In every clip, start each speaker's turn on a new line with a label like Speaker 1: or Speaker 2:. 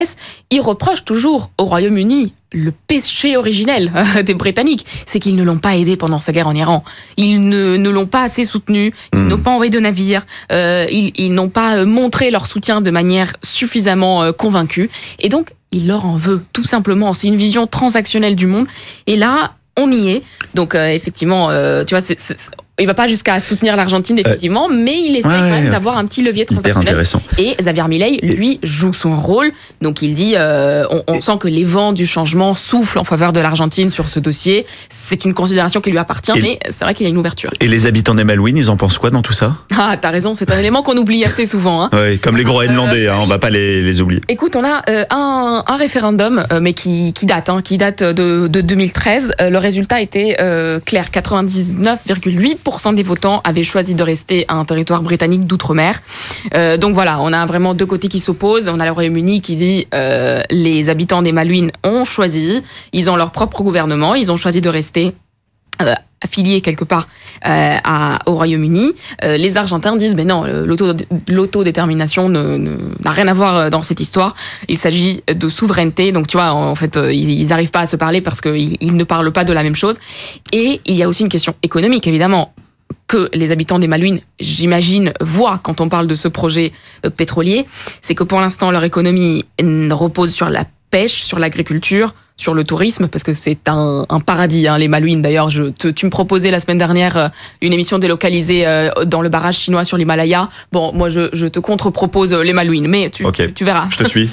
Speaker 1: ils reprochent toujours au Royaume-Uni le péché originel des Britanniques, c'est qu'ils ne l'ont pas aidé pendant sa guerre en Iran. Ils ne l'ont pas assez soutenu, ils n'ont pas envoyé de navires, ils n'ont pas montré leur soutien de manière suffisamment convaincue. Et donc, il leur en veut, tout simplement. C'est une vision transactionnelle du monde. Et là, on y est. Donc, effectivement, tu vois, il va pas jusqu'à soutenir l'Argentine, effectivement, mais il essaie quand même d'avoir un petit levier transactionnel. Et Xavier Milei, lui, joue son rôle. Donc, il dit, on sent que les vents du changement soufflent en faveur de l'Argentine sur ce dossier. C'est une considération qui lui appartient, mais c'est vrai qu'il y a une ouverture.
Speaker 2: Et les habitants des Malouines, ils en pensent quoi dans tout ça ?
Speaker 1: Ah, t'as raison, c'est un élément qu'on oublie assez souvent. Hein.
Speaker 2: Oui, comme les Groenlandais, on va pas les oublier.
Speaker 1: Écoute, on a un référendum, mais qui date de 2013. Le résultat était clair, 99,8% des votants avaient choisi de rester à un territoire britannique d'outre-mer. Donc voilà, on a vraiment deux côtés qui s'opposent. On a le Royaume-Uni qui dit les habitants des Malouines ont choisi, ils ont leur propre gouvernement, ils ont choisi de rester affiliés quelque part au Royaume-Uni. Les Argentins disent mais non, l'autodétermination n'a rien à voir dans cette histoire. Il s'agit de souveraineté. Donc tu vois, en fait, ils n'arrivent pas à se parler parce qu'ils ne parlent pas de la même chose. Et il y a aussi une question économique, évidemment, que les habitants des Malouines, j'imagine, voient quand on parle de ce projet pétrolier. C'est que pour l'instant, leur économie repose sur la pêche, sur l'agriculture, sur le tourisme, parce que c'est un paradis, les Malouines. D'ailleurs, tu me proposais la semaine dernière une émission délocalisée dans le barrage chinois sur l'Himalaya. Bon, moi, je te contre-propose les Malouines, mais tu verras.
Speaker 2: Je te suis.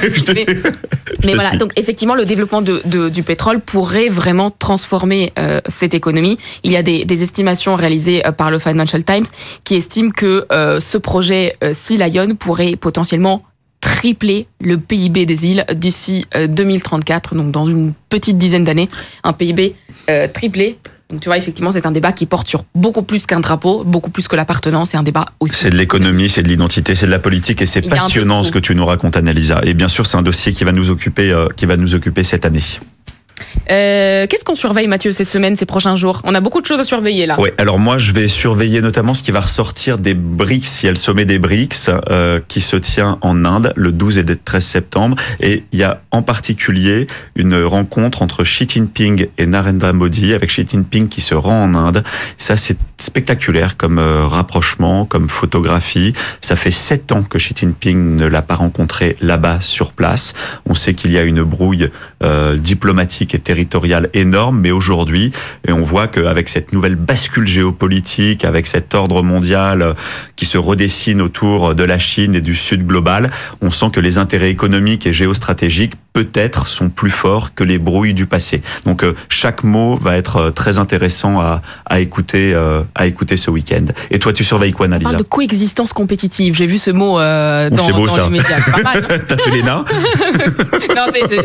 Speaker 1: Mais voilà, donc effectivement, le développement du pétrole pourrait vraiment transformer cette économie. Il y a des estimations réalisées par le Financial Times qui estiment que ce projet Sea Lion pourrait potentiellement tripler le PIB des îles d'ici 2034, donc dans une petite dizaine d'années, un PIB triplé. Donc tu vois, effectivement, c'est un débat qui porte sur beaucoup plus qu'un drapeau, beaucoup plus que l'appartenance, c'est un débat aussi.
Speaker 2: C'est de l'économie, c'est de l'identité, c'est de la politique et c'est passionnant ce que tu nous racontes, Annalisa. Et bien sûr, c'est un dossier qui va nous occuper cette année.
Speaker 1: Qu'est-ce qu'on surveille, Mathieu, cette semaine, ces prochains jours ? On a beaucoup de choses à surveiller là.
Speaker 2: Oui, alors moi je vais surveiller notamment ce qui va ressortir des BRICS. Il y a le sommet des BRICS qui se tient en Inde le 12 et le 13 septembre. Et il y a en particulier une rencontre entre Xi Jinping et Narendra Modi, avec Xi Jinping qui se rend en Inde. Ça, c'est spectaculaire comme rapprochement, comme photographie. Ça fait 7 ans que Xi Jinping ne l'a pas rencontré là-bas sur place. On sait qu'il y a une brouille diplomatique et territoriale énorme, mais aujourd'hui, et on voit qu'avec cette nouvelle bascule géopolitique, avec cet ordre mondial qui se redessine autour de la Chine et du Sud global, on sent que les intérêts économiques et géostratégiques peut-être sont plus forts que les brouilles du passé. Donc chaque mot va être très intéressant à écouter ce week-end. Et toi, tu surveilles quoi, Annalisa ?
Speaker 1: On parle de coexistence compétitive. J'ai vu ce mot dans les médias. C'est pas mal.
Speaker 2: T'as fait les nains ?
Speaker 1: Non,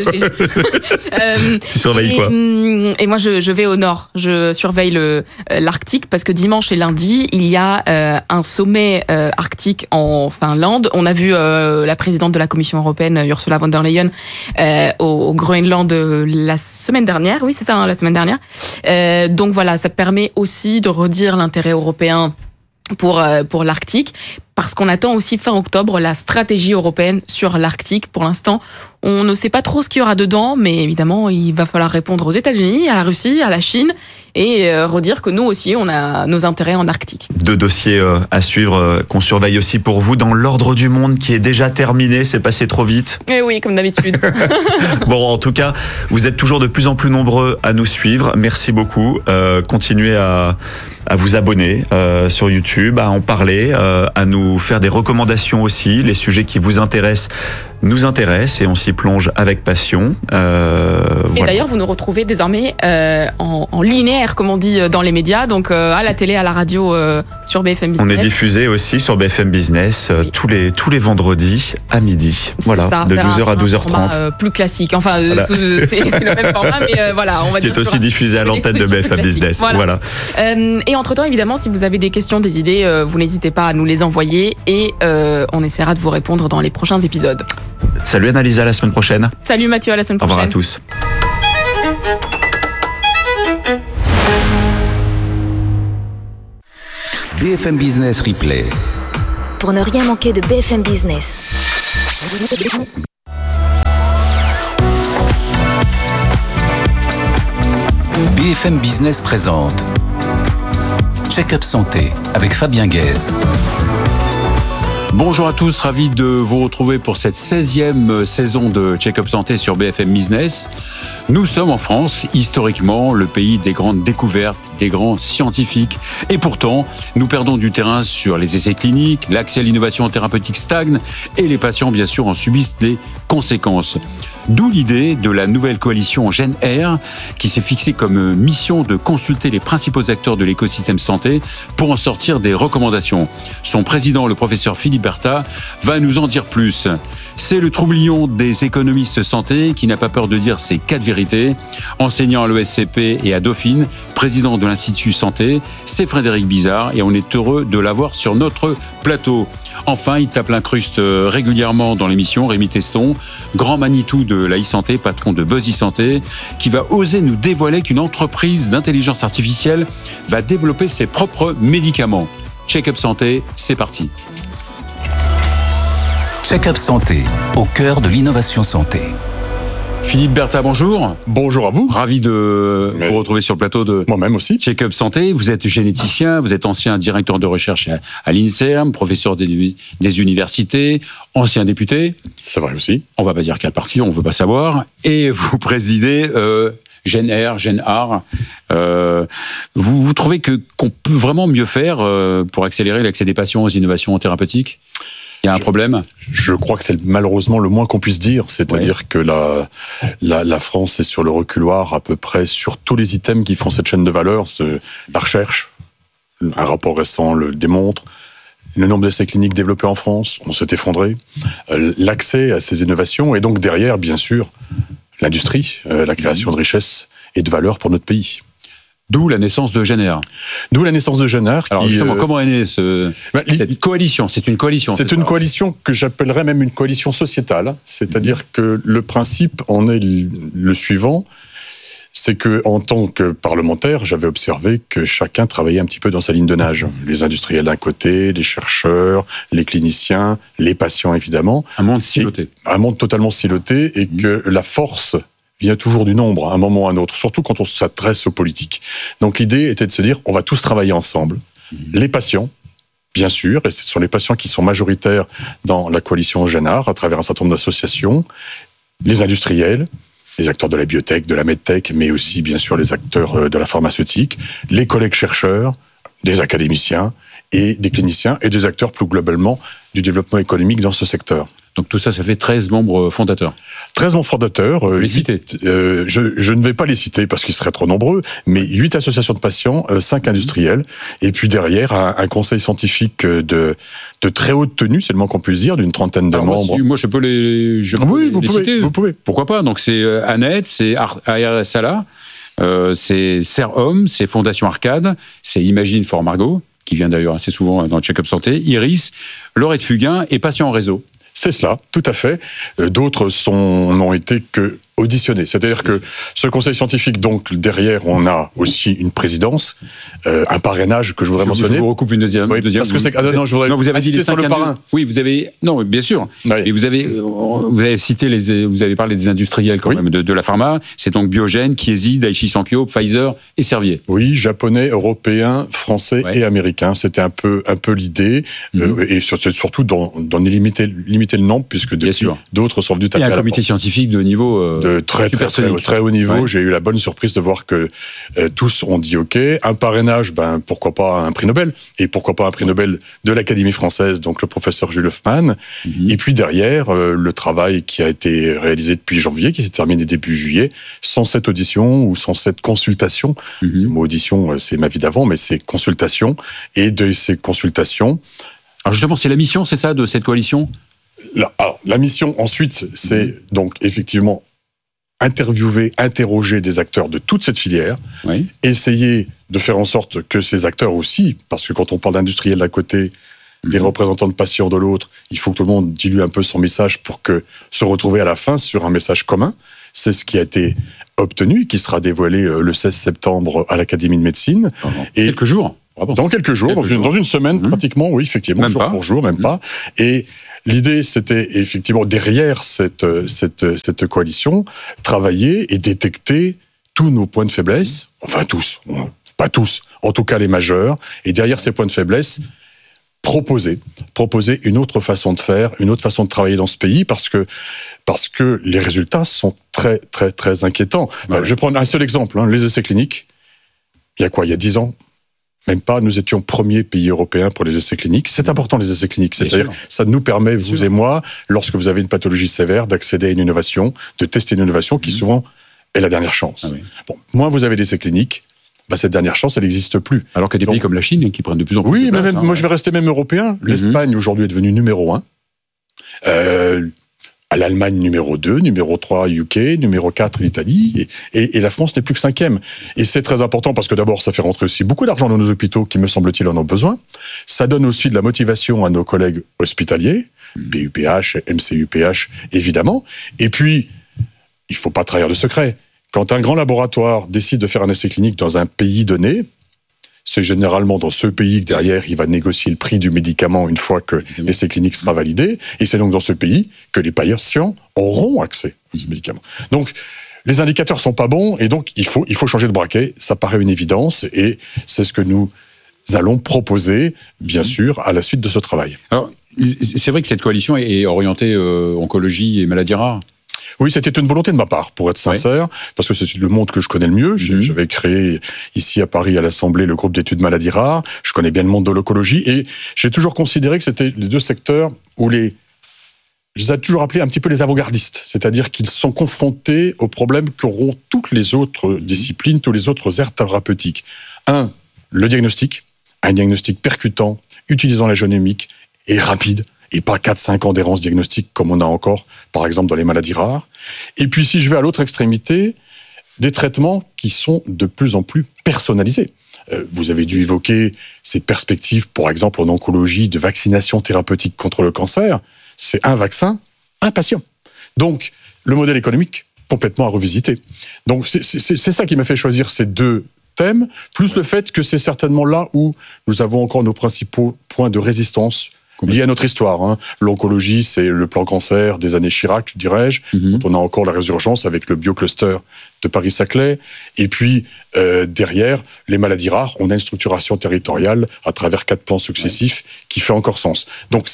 Speaker 2: tu surveilles quoi ?
Speaker 1: Et moi, je vais au nord. Je surveille l'Arctique parce que dimanche et lundi, il y a un sommet arctique en Finlande. On a vu la présidente de la Commission européenne, Ursula von der Leyen, au Groenland la semaine dernière. Oui, c'est ça, la semaine dernière. Donc voilà, ça permet aussi de redire l'intérêt européen pour l'Arctique, parce qu'on attend aussi fin octobre la stratégie européenne sur l'Arctique. Pour l'instant, on ne sait pas trop ce qu'il y aura dedans, mais évidemment, il va falloir répondre aux États-Unis, à la Russie, à la Chine, et redire que nous aussi, on a nos intérêts en Arctique.
Speaker 2: 2 dossiers à suivre, qu'on surveille aussi pour vous dans l'ordre du monde qui est déjà terminé. C'est passé trop vite.
Speaker 1: Eh oui, comme d'habitude.
Speaker 2: Bon, en tout cas, vous êtes toujours de plus en plus nombreux à nous suivre. Merci beaucoup. Continuez à vous abonner sur YouTube, à en parler, à nous faire des recommandations aussi. Les sujets qui vous intéressent nous intéressent et on s'y plonge avec passion.
Speaker 1: Et d'ailleurs, vous nous retrouvez désormais en linéaire, comme on dit dans les médias, donc à la télé, à la radio, sur BFM Business.
Speaker 2: On est diffusé aussi sur BFM Business oui. tous les vendredis à midi. Voilà,
Speaker 1: ça,
Speaker 2: de 12h à 12h30.
Speaker 1: Plus classique. Enfin, voilà. C'est le même format, mais voilà, on va
Speaker 2: qui
Speaker 1: dire.
Speaker 2: Qui est aussi diffusé à l'antenne de BFM Business. Voilà.
Speaker 1: Et entre-temps, évidemment, si vous avez des questions, des idées, vous n'hésitez pas à nous les envoyer et on essaiera de vous répondre dans les prochains épisodes.
Speaker 2: Salut Annalisa, à la semaine prochaine.
Speaker 1: Salut Mathieu, à la semaine prochaine.
Speaker 2: Au revoir à tous.
Speaker 3: BFM Business Replay.
Speaker 4: Pour ne rien manquer de BFM Business.
Speaker 3: BFM Business présente Check-up Santé avec Fabien Guèze.
Speaker 4: Bonjour à tous, ravi de vous retrouver pour cette 16e saison de Check-up Santé sur BFM Business. Nous sommes en France, historiquement, le pays des grandes découvertes, des grands scientifiques. Et pourtant, nous perdons du terrain sur les essais cliniques, l'accès à l'innovation thérapeutique stagne et les patients, bien sûr, en subissent des conséquences. D'où l'idée de la nouvelle coalition GenR qui s'est fixée comme mission de consulter les principaux acteurs de l'écosystème santé pour en sortir des recommandations. Son président, le professeur Philippe Berta, va nous en dire plus. C'est le troublion des économistes santé qui n'a pas peur de dire ses 4 vérités. Enseignant à l'ESCP et à Dauphine, président de l'Institut Santé, c'est Frédéric Bizard et on est heureux de l'avoir sur notre plateau. Enfin, il tape l'incruste régulièrement dans l'émission, Rémi Teston, grand Manitou de la e-santé, patron de Buzz e-santé, qui va oser nous dévoiler qu'une entreprise d'intelligence artificielle va développer ses propres médicaments. Check-up Santé, c'est parti.
Speaker 3: Check-up Santé, au cœur de l'innovation santé.
Speaker 4: Philippe Berta, bonjour.
Speaker 5: Bonjour à vous.
Speaker 4: Ravi de vous retrouver sur le plateau de
Speaker 5: moi-même aussi.
Speaker 4: Check-up Santé. Vous êtes généticien, vous êtes ancien directeur de recherche à l'INSERM, professeur des universités, ancien député.
Speaker 5: C'est vrai aussi.
Speaker 4: On va pas dire quel parti, on veut pas savoir. Et vous présidez GenR. Vous trouvez qu'on peut vraiment mieux faire pour accélérer l'accès des patients aux innovations thérapeutiques ? Il y a un problème ?
Speaker 5: Je crois que c'est malheureusement le moins qu'on puisse dire. C'est-à-dire que la France est sur le reculoir à peu près sur tous les items qui font cette chaîne de valeur. La recherche, un rapport récent le démontre. Le nombre d'essais cliniques développés en France, on s'est effondré. L'accès à ces innovations et donc derrière, bien sûr, l'industrie, la création de richesses et de valeur pour notre pays.
Speaker 4: D'où la naissance de GenR.
Speaker 5: D'où la naissance de GenR.
Speaker 4: Alors justement, comment est née cette coalition ? C'est une coalition.
Speaker 5: C'est une coalition que j'appellerais même une coalition sociétale. C'est-à-dire que le principe en est le suivant, c'est que en tant que parlementaire, j'avais observé que chacun travaillait un petit peu dans sa ligne de nage. Les industriels d'un côté, les chercheurs, les cliniciens, les patients évidemment.
Speaker 4: Un monde siloté.
Speaker 5: Un monde totalement siloté et que la force vient toujours du nombre, à un moment ou à un autre, surtout quand on s'adresse aux politiques. Donc l'idée était de se dire, on va tous travailler ensemble. Les patients, bien sûr, et ce sont les patients qui sont majoritaires dans la coalition GenR, à travers un certain nombre d'associations, les industriels, les acteurs de la biotech, de la medtech, mais aussi, bien sûr, les acteurs de la pharmaceutique, les collègues chercheurs, des académiciens, et des cliniciens, et des acteurs plus globalement du développement économique dans ce secteur.
Speaker 4: Donc tout ça, ça fait 13 membres fondateurs.
Speaker 5: 13 membres fondateurs.
Speaker 4: Les citer.
Speaker 5: Je ne vais pas les citer parce qu'ils seraient trop nombreux, mais 8 associations de patients, 5 industriels, et puis derrière un conseil scientifique de très haute tenue, c'est le moins qu'on puisse dire, d'une trentaine de membres.
Speaker 4: Moi, je peux les citer.
Speaker 5: Vous pouvez.
Speaker 4: Pourquoi pas ? Donc c'est Annette, c'est ARS Sala, c'est Serre-Homme, c'est Fondation Arcade, c'est Imagine for Margot, qui vient d'ailleurs assez souvent dans le Check-up Santé, Iris, Laurette Fugain et Patients en Réseau.
Speaker 5: C'est cela, tout à fait. D'autres n'ont été que auditionnés. C'est-à-dire que ce conseil scientifique, donc derrière, on a aussi une présidence, un parrainage que je voudrais mentionner.
Speaker 4: Je vous recoupe une deuxième.
Speaker 5: Parce que c'est je voudrais
Speaker 4: vous avez dit
Speaker 5: sur le parrain.
Speaker 4: Oui, vous avez bien sûr.
Speaker 5: Oui.
Speaker 4: Et vous avez cité vous avez parlé des industriels quand même de la pharma. C'est donc Biogène, Chiesi, Daiichi Sankyo, Pfizer et Servier.
Speaker 5: Oui, japonais, européens, français et américains. C'était un peu l'idée et surtout d'en limiter le nombre puisque depuis d'autres sont venus taper à la porte.
Speaker 4: Et un comité scientifique de niveau
Speaker 5: de très haut niveau. Ouais. J'ai eu la bonne surprise de voir que tous ont dit OK. Un parrainage, pourquoi pas un prix Nobel ? Et pourquoi pas un prix Nobel de l'Académie française, donc le professeur Jules Hoffmann. Et puis derrière, le travail qui a été réalisé depuis janvier, qui s'est terminé début juillet, 107 auditions ou 107 consultations. Le mot audition, c'est ma vie d'avant, mais c'est consultation. Et de ces consultations...
Speaker 4: Alors justement, c'est la mission, c'est ça, de cette coalition ?
Speaker 5: La mission, ensuite, c'est donc effectivement interroger des acteurs de toute cette filière, essayer de faire en sorte que ces acteurs aussi, parce que quand on parle d'industriels d'un côté, des représentants de patients de l'autre, il faut que tout le monde dilue un peu son message pour se retrouver à la fin sur un message commun. C'est ce qui a été obtenu, qui sera dévoilé le 16 septembre à l'Académie de médecine.
Speaker 4: Et quelques jours.
Speaker 5: Dans quelques jours, dans une semaine pratiquement, oui, effectivement, même jour pas. Pour jour, même pas. Et l'idée, c'était effectivement derrière cette coalition, travailler et détecter tous nos points de faiblesse, enfin tous, pas tous, en tout cas les majeurs, et derrière ces points de faiblesse, proposer une autre façon de faire, une autre façon de travailler dans ce pays, parce que les résultats sont très, très, très inquiétants. Enfin, je vais prendre un seul exemple, les essais cliniques. Il y a quoi ? Il y a 10 ans ? Même pas, nous étions premier pays européen pour les essais cliniques. C'est important, les essais cliniques. C'est-à-dire, ça nous permet, vous et moi, lorsque vous avez une pathologie sévère, d'accéder à une innovation, de tester une innovation qui souvent est la dernière chance. Bon, moins vous avez d'essais cliniques, cette dernière chance, elle n'existe plus.
Speaker 4: Alors qu'il y a des pays comme la Chine qui prennent de plus en plus de place.
Speaker 5: Oui, mais moi je vais rester même européen. L'Espagne, aujourd'hui, est devenue numéro 1. À l'Allemagne, numéro 2, numéro 3, UK, numéro 4, l'Italie, et la France n'est plus que 5e. Et c'est très important parce que d'abord, ça fait rentrer aussi beaucoup d'argent dans nos hôpitaux qui, me semble-t-il, en ont besoin. Ça donne aussi de la motivation à nos collègues hospitaliers, PUPH, MCUPH, évidemment. Et puis, il ne faut pas trahir de secret. Quand un grand laboratoire décide de faire un essai clinique dans un pays donné, c'est généralement dans ce pays que derrière, il va négocier le prix du médicament une fois que l'essai clinique sera validé. Et c'est donc dans ce pays que les patients auront accès à ce médicament. Donc, les indicateurs sont pas bons et donc il faut changer de braquet. Ça paraît une évidence et c'est ce que nous allons proposer, bien sûr, à la suite de ce travail.
Speaker 4: Alors, c'est vrai que cette coalition est orientée oncologie et maladies rares.
Speaker 5: Oui, c'était une volonté de ma part, pour être sincère, parce que c'est le monde que je connais le mieux. J'avais créé ici à Paris, à l'Assemblée, le groupe d'études maladies rares. Je connais bien le monde de l'oncologie et j'ai toujours considéré que c'était les deux secteurs où je les ai toujours appelés un petit peu les avant-gardistes, c'est-à-dire qu'ils sont confrontés aux problèmes qu'auront toutes les autres disciplines, tous les autres aires thérapeutiques. Le diagnostic, un diagnostic percutant, utilisant la génomique et rapide, et pas 4-5 ans d'errance diagnostique comme on a encore, par exemple, dans les maladies rares. Et puis, si je vais à l'autre extrémité, des traitements qui sont de plus en plus personnalisés. Vous avez dû évoquer ces perspectives, par exemple, en oncologie, de vaccination thérapeutique contre le cancer. C'est un vaccin, un patient. Donc, le modèle économique, complètement à revisiter. Donc, c'est ça qui m'a fait choisir ces deux thèmes, plus le fait que c'est certainement là où nous avons encore nos principaux points de résistance liés à notre histoire. L'oncologie, c'est le plan cancer des années Chirac, dirais-je, dont on a encore la résurgence avec le biocluster de Paris-Saclay. Et puis, derrière, les maladies rares, on a une structuration territoriale à travers 4 plans successifs qui fait encore sens. Donc,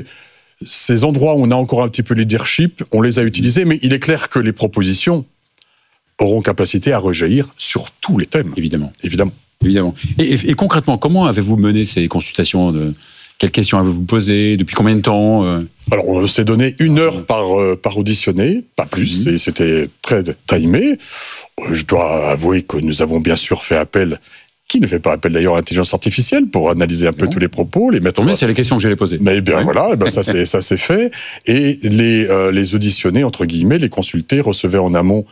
Speaker 5: ces endroits où on a encore un petit peu de leadership, on les a utilisés, mais il est clair que les propositions auront capacité à rejaillir sur tous les thèmes.
Speaker 4: Évidemment. Et concrètement, comment avez-vous mené ces consultations Quelles questions avez-vous posées? Depuis combien de temps
Speaker 5: Alors, on s'est donné 1 heure par auditionné, pas plus, et c'était très timé. Je dois avouer que nous avons bien sûr fait appel, qui ne fait pas appel d'ailleurs à l'intelligence artificielle, pour analyser un peu tous les propos, les mettre...
Speaker 4: Mais c'est les questions que j'allais poser.
Speaker 5: Mais bien voilà, ça c'est fait. Et les auditionnés, entre guillemets, les consultés, recevaient en amont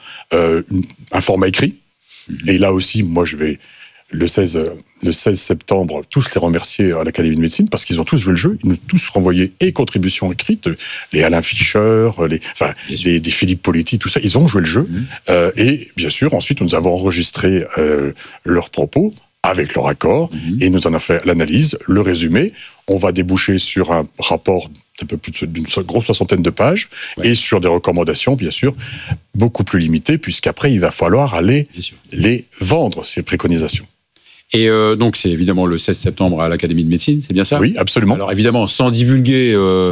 Speaker 5: un format écrit. Et là aussi, moi je vais... Le 16 septembre, tous les remercier à l'Académie de médecine parce qu'ils ont tous joué le jeu. Ils nous ont tous renvoyé et contributions écrites, les Alain Fischer, des Philippe Poletti, tout ça. Ils ont joué le jeu. Et bien sûr, ensuite, nous avons enregistré leurs propos avec leur accord et nous en avons fait l'analyse, le résumé. On va déboucher sur un rapport d'un peu plus d'une grosse 60aine de pages et sur des recommandations, bien sûr, beaucoup plus limitées, puisqu'après, il va falloir aller les vendre, ces préconisations.
Speaker 4: Et donc, c'est évidemment le 16 septembre à l'Académie de médecine, c'est bien ça?
Speaker 5: Oui, absolument.
Speaker 4: Alors évidemment, sans divulguer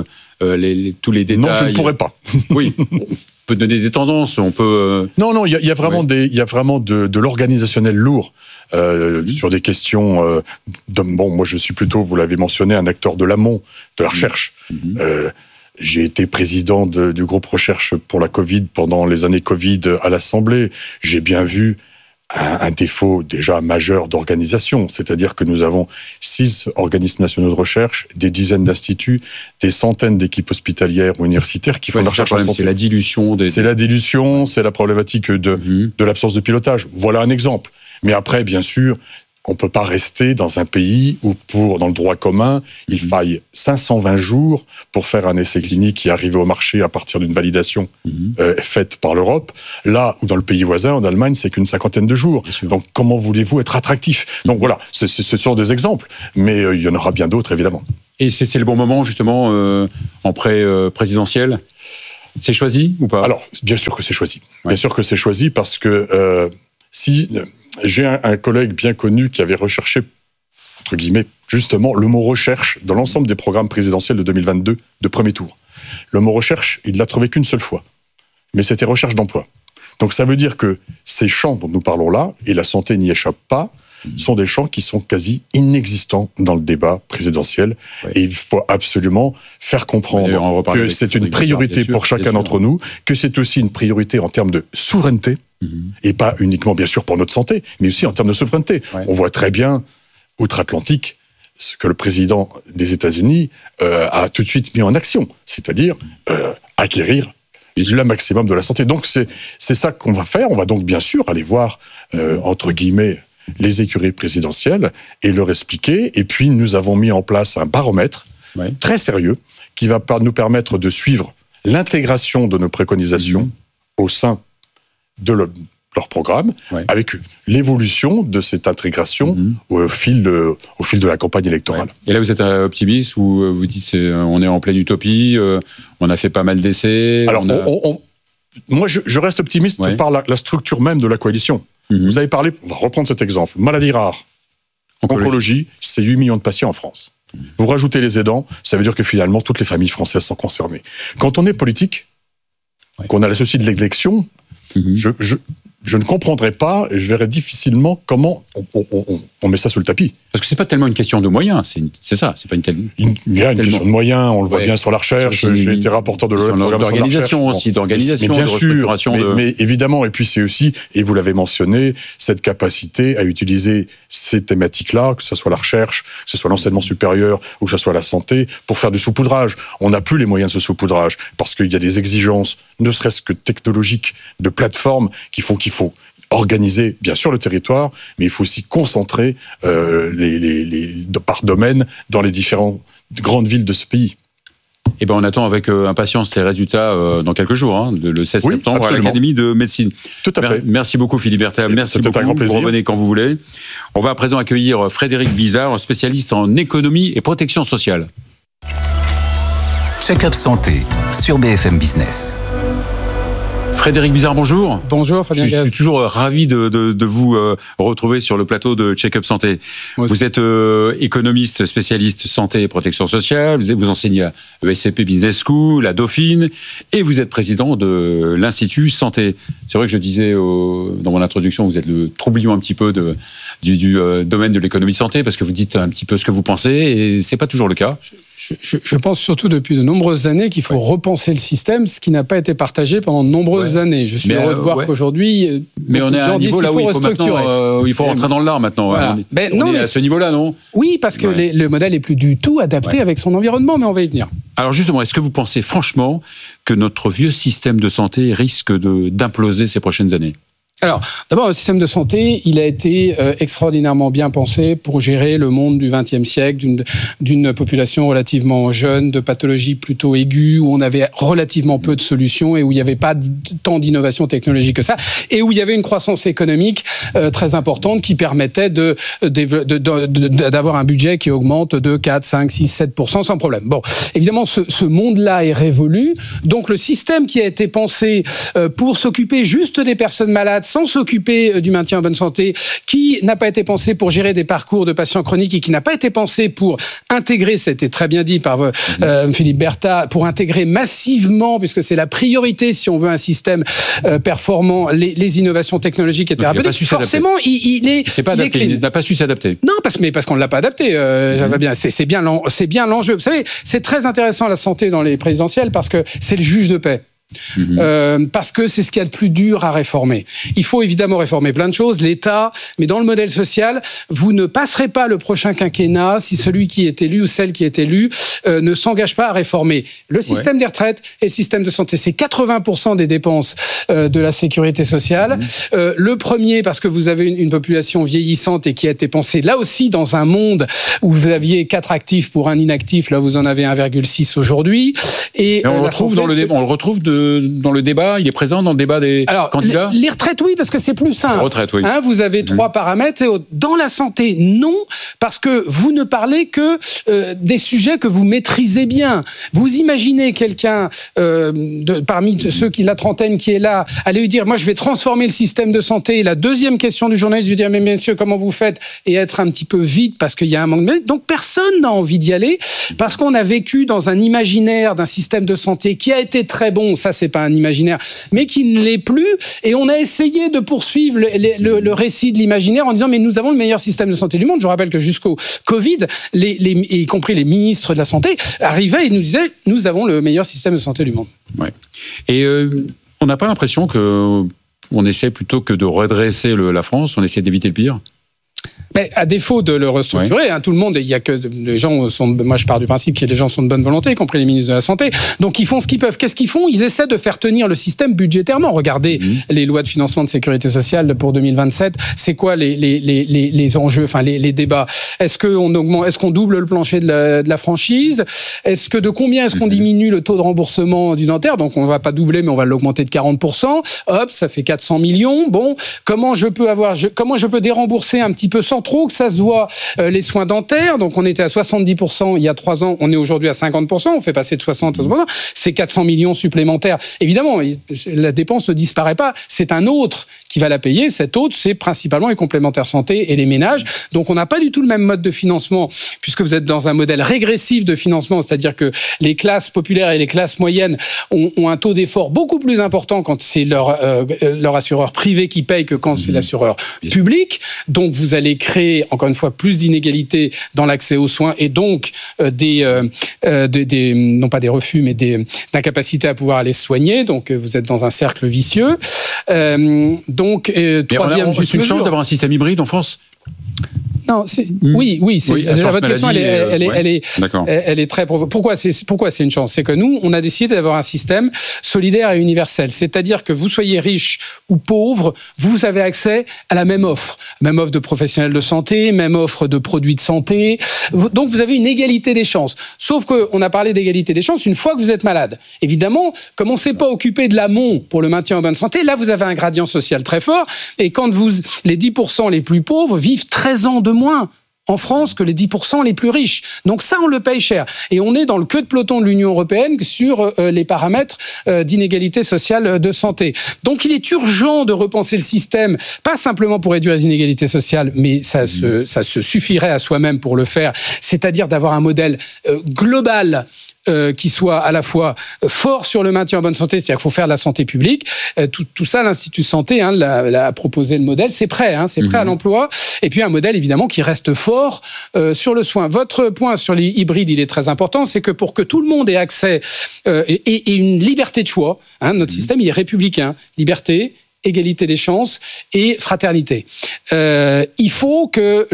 Speaker 4: tous les détails...
Speaker 5: Non, je ne pourrais pas.
Speaker 4: Oui, on peut donner des tendances, on peut...
Speaker 5: Non, il y a vraiment, il y a vraiment de l'organisationnel lourd sur des questions... moi, je suis plutôt, vous l'avez mentionné, un acteur de l'amont, de la recherche. J'ai été président du groupe recherche pour la Covid pendant les années Covid à l'Assemblée. J'ai bien vu un défaut déjà majeur d'organisation, c'est-à-dire que nous avons 6 organismes nationaux de recherche, des dizaines d'instituts, des centaines d'équipes hospitalières ou universitaires qui font de la recherche en santé.
Speaker 4: C'est la dilution.
Speaker 5: C'est la dilution, c'est la problématique de l'absence de pilotage. Voilà un exemple. Mais après, bien sûr, on ne peut pas rester dans un pays où, dans le droit commun, il faille 520 jours pour faire un essai clinique qui arrive au marché à partir d'une validation faite par l'Europe. Là où dans le pays voisin, en Allemagne, c'est qu'une 50aine de jours. Donc comment voulez-vous être attractif? Donc voilà, ce sont des exemples, mais il y en aura bien d'autres, évidemment.
Speaker 4: Et c'est le bon moment, justement, en pré-présidentiel? C'est choisi ou pas?
Speaker 5: Alors, bien sûr que c'est choisi. Bien sûr que c'est choisi parce que... Si j'ai un collègue bien connu qui avait recherché, entre guillemets, justement, le mot recherche dans l'ensemble des programmes présidentiels de 2022 de premier tour. Le mot recherche, il ne l'a trouvé qu'une seule fois. Mais c'était recherche d'emploi. Donc ça veut dire que ces champs dont nous parlons là, et la santé n'y échappe pas, sont des champs qui sont quasi inexistants dans le débat présidentiel. Ouais. Et il faut absolument faire comprendre que c'est une priorité pour chacun d'entre nous, que c'est aussi une priorité en termes de souveraineté, et pas uniquement, bien sûr, pour notre santé, mais aussi en termes de souveraineté. Ouais. On voit très bien, outre-Atlantique, ce que le président des États-Unis a tout de suite mis en action, c'est-à-dire acquérir le maximum de la santé. Donc c'est ça qu'on va faire. On va donc bien sûr aller voir, entre guillemets, les écuries présidentielles et leur expliquer. Et puis nous avons mis en place un baromètre très sérieux qui va nous permettre de suivre l'intégration de nos préconisations au sein de leur programme, avec l'évolution de cette intégration au fil de la campagne électorale.
Speaker 4: Ouais. Et là, vous êtes optimiste ou vous dites on est en pleine utopie, on a fait pas mal d'essais.
Speaker 5: Alors, moi, je reste optimiste par la structure même de la coalition. Vous avez parlé, on va reprendre cet exemple, maladie rare, oncologie, c'est 8 millions de patients en France. Vous rajoutez les aidants, ça veut dire que finalement, toutes les familles françaises sont concernées. Quand on est politique, qu'on a le souci de l'élection, je ne comprendrais pas et je verrais difficilement comment on met ça sous le tapis.
Speaker 4: Parce que c'est pas tellement une question de moyens, c'est ça, c'est pas une telle...
Speaker 5: Il y a une question de moyens, on le voit bien sur la recherche, j'ai été rapporteur de
Speaker 4: l'organisation aussi, d'organisation,
Speaker 5: bien
Speaker 4: de
Speaker 5: sûr, mais évidemment, et puis c'est aussi, et vous l'avez mentionné, cette capacité à utiliser ces thématiques-là, que ce soit la recherche, que ce soit l'enseignement supérieur ou que ce soit la santé, pour faire du saupoudrage. On n'a plus les moyens de ce saupoudrage, parce qu'il y a des exigences, ne serait-ce que technologiques, de plateformes, qu'il faut organiser, bien sûr, le territoire, mais il faut aussi concentrer par domaine dans les différentes grandes villes de ce pays.
Speaker 4: Eh ben, on attend avec impatience les résultats dans quelques jours, le 16 septembre, absolument, à l'Académie de médecine.
Speaker 5: Tout à fait.
Speaker 4: Merci beaucoup, Philippe Berta. Merci beaucoup.
Speaker 5: Un grand plaisir.
Speaker 4: Vous revenez quand vous voulez. On va à présent accueillir Frédéric Bizard, spécialiste en économie et protection sociale.
Speaker 3: Check-up santé sur BFM Business.
Speaker 4: Frédéric Bizard, bonjour.
Speaker 6: Bonjour, Frédéric.
Speaker 4: Je suis toujours ravi de vous retrouver sur le plateau de Check-up Santé. Vous êtes économiste, spécialiste santé et protection sociale. Vous enseignez à ESCP Business School, à Dauphine, et vous êtes président de l'Institut Santé. C'est vrai que je disais dans mon introduction, vous êtes le troublion un petit peu du domaine de l'économie de santé, parce que vous dites un petit peu ce que vous pensez, et c'est pas toujours le cas.
Speaker 6: Je pense surtout depuis de nombreuses années qu'il faut repenser le système, ce qui n'a pas été partagé pendant de nombreuses années. Je suis heureux de voir qu'aujourd'hui,
Speaker 4: mais on est à un niveau là où il faut rentrer dans l'art maintenant.
Speaker 6: Voilà.
Speaker 4: On est à ce niveau-là, non ?
Speaker 6: Oui, parce que le modèle n'est plus du tout adapté avec son environnement, mais on va y venir.
Speaker 4: Alors justement, est-ce que vous pensez franchement que notre vieux système de santé risque d'imploser ces prochaines années ?
Speaker 6: Alors, d'abord, le système de santé, il a été extraordinairement bien pensé pour gérer le monde du XXe siècle, d'une population relativement jeune, de pathologies plutôt aiguës, où on avait relativement peu de solutions et où il n'y avait pas tant d'innovation technologique que ça, et où il y avait une croissance économique très importante qui permettait d'avoir un budget qui augmente de 4, 5, 6, 7% sans problème. Bon, évidemment, ce monde-là est révolu, donc le système qui a été pensé pour s'occuper juste des personnes malades, sans s'occuper du maintien en bonne santé, qui n'a pas été pensé pour gérer des parcours de patients chroniques et qui n'a pas été pensé pour intégrer, c'était très bien dit par Philippe Berta, pour intégrer massivement, puisque c'est la priorité si on veut un système performant, les innovations technologiques et thérapeutiques. Forcément, il
Speaker 4: n'a pas su s'adapter.
Speaker 6: Non, parce qu'on ne l'a pas adapté. C'est bien l'enjeu. Vous savez, c'est très intéressant la santé dans les présidentielles parce que c'est le juge de paix. Parce que c'est ce qu'il y a de plus dur à réformer. Il faut évidemment réformer plein de choses, l'État, mais dans le modèle social, vous ne passerez pas le prochain quinquennat si celui qui est élu ou celle qui est élue ne s'engage pas à réformer le système des retraites et le système de santé. C'est 80% des dépenses de la sécurité sociale. Le premier, parce que vous avez une population vieillissante et qui a été pensée là aussi dans un monde où vous aviez 4 actifs pour un inactif, là vous en avez 1,6 aujourd'hui.
Speaker 4: Et on le retrouve dans le débat? Il est présent dans le débat des candidats?
Speaker 6: Les retraites, oui, parce que c'est plus simple.
Speaker 4: Les retraites, oui.
Speaker 6: Vous avez 3 paramètres. Dans la santé, non, parce que vous ne parlez que des sujets que vous maîtrisez bien. Vous imaginez quelqu'un parmi ceux qui la trentaine qui est là, aller lui dire, moi je vais transformer le système de santé. Et la deuxième question du journaliste, lui dire, mais messieurs, comment vous faites? Et être un petit peu vide parce qu'il y a un manque de... Donc personne n'a envie d'y aller parce qu'on a vécu dans un imaginaire d'un système de santé qui a été très bon, ça c'est pas un imaginaire, mais qui ne l'est plus. Et on a essayé de poursuivre le récit de l'imaginaire en disant, mais nous avons le meilleur système de santé du monde. Je rappelle que jusqu'au Covid, y compris les ministres de la Santé, arrivaient et nous disaient, nous avons le meilleur système de santé du monde.
Speaker 4: Ouais. Et on n'a pas l'impression qu'on essaie plutôt que de redresser la France, on essaie d'éviter le pire?
Speaker 6: Mais à défaut de le restructurer, tout le monde, il y a que les gens sont. Moi, je pars du principe que les gens sont de bonne volonté, y compris les ministres de la Santé. Donc, ils font ce qu'ils peuvent. Qu'est-ce qu'ils font? Ils essaient de faire tenir le système budgétairement. Regardez les lois de financement de sécurité sociale pour 2027. C'est quoi les enjeux, enfin les débats? Est-ce qu'on augmente, est-ce qu'on double le plancher de la franchise? Est-ce que de combien est-ce qu'on diminue le taux de remboursement du dentaire? Donc, on va pas doubler, mais on va l'augmenter de 40%. Hop, ça fait 400 millions. Bon, comment je peux dérembourser un petit peu sans trop que ça se voit les soins dentaires? Donc on était à 70% il y a 3 ans, on est aujourd'hui à 50%, on fait passer de 60 à 60%, c'est 400 millions supplémentaires. Évidemment, la dépense ne disparaît pas, c'est un autre qui va la payer. Cet autre, c'est principalement les complémentaires santé et les ménages. Donc on n'a pas du tout le même mode de financement, puisque vous êtes dans un modèle régressif de financement, c'est-à-dire que les classes populaires et les classes moyennes ont un taux d'effort beaucoup plus important quand c'est leur assureur privé qui paye que quand c'est l'assureur public. Donc vous allez créer, encore une fois, plus d'inégalités dans l'accès aux soins et donc non pas des refus, mais d'incapacité à pouvoir aller se soigner. Donc vous êtes dans un cercle vicieux. Troisième,
Speaker 4: c'est une chance d'avoir un système hybride en France?
Speaker 6: Non, oui. Votre question, elle est très profonde. Pourquoi c'est une chance? C'est que nous, on a décidé d'avoir un système solidaire et universel. C'est-à-dire que vous soyez riche ou pauvre, vous avez accès à la même offre. Même offre de professionnels de santé, même offre de produits de santé. Donc, vous avez une égalité des chances. Sauf qu'on a parlé d'égalité des chances une fois que vous êtes malade. Évidemment, comme on ne s'est pas occupé de l'amont pour le maintien en bonne santé, là, vous avez un gradient social très fort. Et quand les 10% les plus pauvres vivent 13 ans de moins en France que les 10% les plus riches. Donc ça, on le paye cher. Et on est dans le queue de peloton de l'Union européenne sur les paramètres d'inégalité sociale de santé. Donc il est urgent de repenser le système, pas simplement pour réduire les inégalités sociales, mais ça se suffirait à soi-même pour le faire, c'est-à-dire d'avoir un modèle global qui soit à la fois fort sur le maintien en bonne santé, c'est-à-dire qu'il faut faire de la santé publique. Tout ça, l'Institut Santé a proposé le modèle, c'est prêt, c'est prêt à l'emploi. Et puis un modèle, évidemment, qui reste fort sur le soin. Votre point sur les hybrides, il est très important, c'est que pour que tout le monde ait accès et une liberté de choix, notre système, il est républicain. Liberté, égalité des chances et fraternité. Il faut que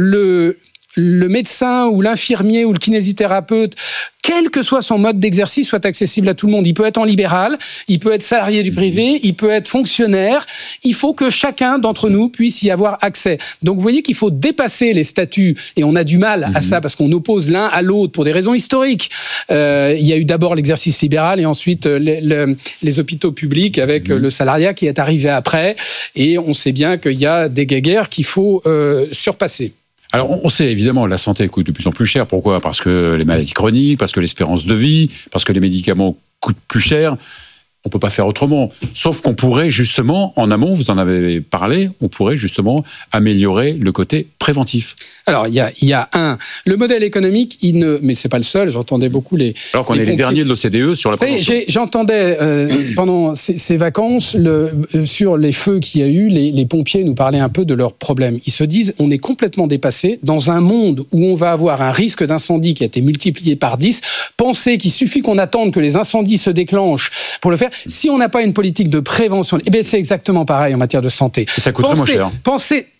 Speaker 6: le médecin ou l'infirmier ou le kinésithérapeute, quel que soit son mode d'exercice, soit accessible à tout le monde. Il peut être en libéral, il peut être salarié du privé, il peut être fonctionnaire. Il faut que chacun d'entre nous puisse y avoir accès. Donc vous voyez qu'il faut dépasser les statuts, et on a du mal à ça parce qu'on oppose l'un à l'autre pour des raisons historiques. Il y a eu d'abord l'exercice libéral et ensuite les hôpitaux publics avec le salariat qui est arrivé après. Et on sait bien qu'il y a des guéguerres qu'il faut surpasser.
Speaker 4: Alors, on sait évidemment la santé coûte de plus en plus cher. Pourquoi? Parce que les maladies chroniques, parce que l'espérance de vie, parce que les médicaments coûtent plus cher. On ne peut pas faire autrement. Sauf qu'on pourrait justement, en amont, vous en avez parlé, on pourrait justement améliorer le côté préventif.
Speaker 6: Alors, il y a le modèle économique, mais c'est pas le seul, j'entendais beaucoup
Speaker 4: Alors qu'on est les derniers de l'OCDE sur la prévention.
Speaker 6: J'entendais pendant ces vacances, sur les feux qu'il y a eu, les pompiers nous parlaient un peu de leurs problèmes. Ils se disent, on est complètement dépassé dans un monde où on va avoir un risque d'incendie qui a été multiplié par 10. Pensez qu'il suffit qu'on attende que les incendies se déclenchent pour le faire. Si on n'a pas une politique de prévention, c'est exactement pareil en matière de santé.
Speaker 4: Et ça coûterait moins cher.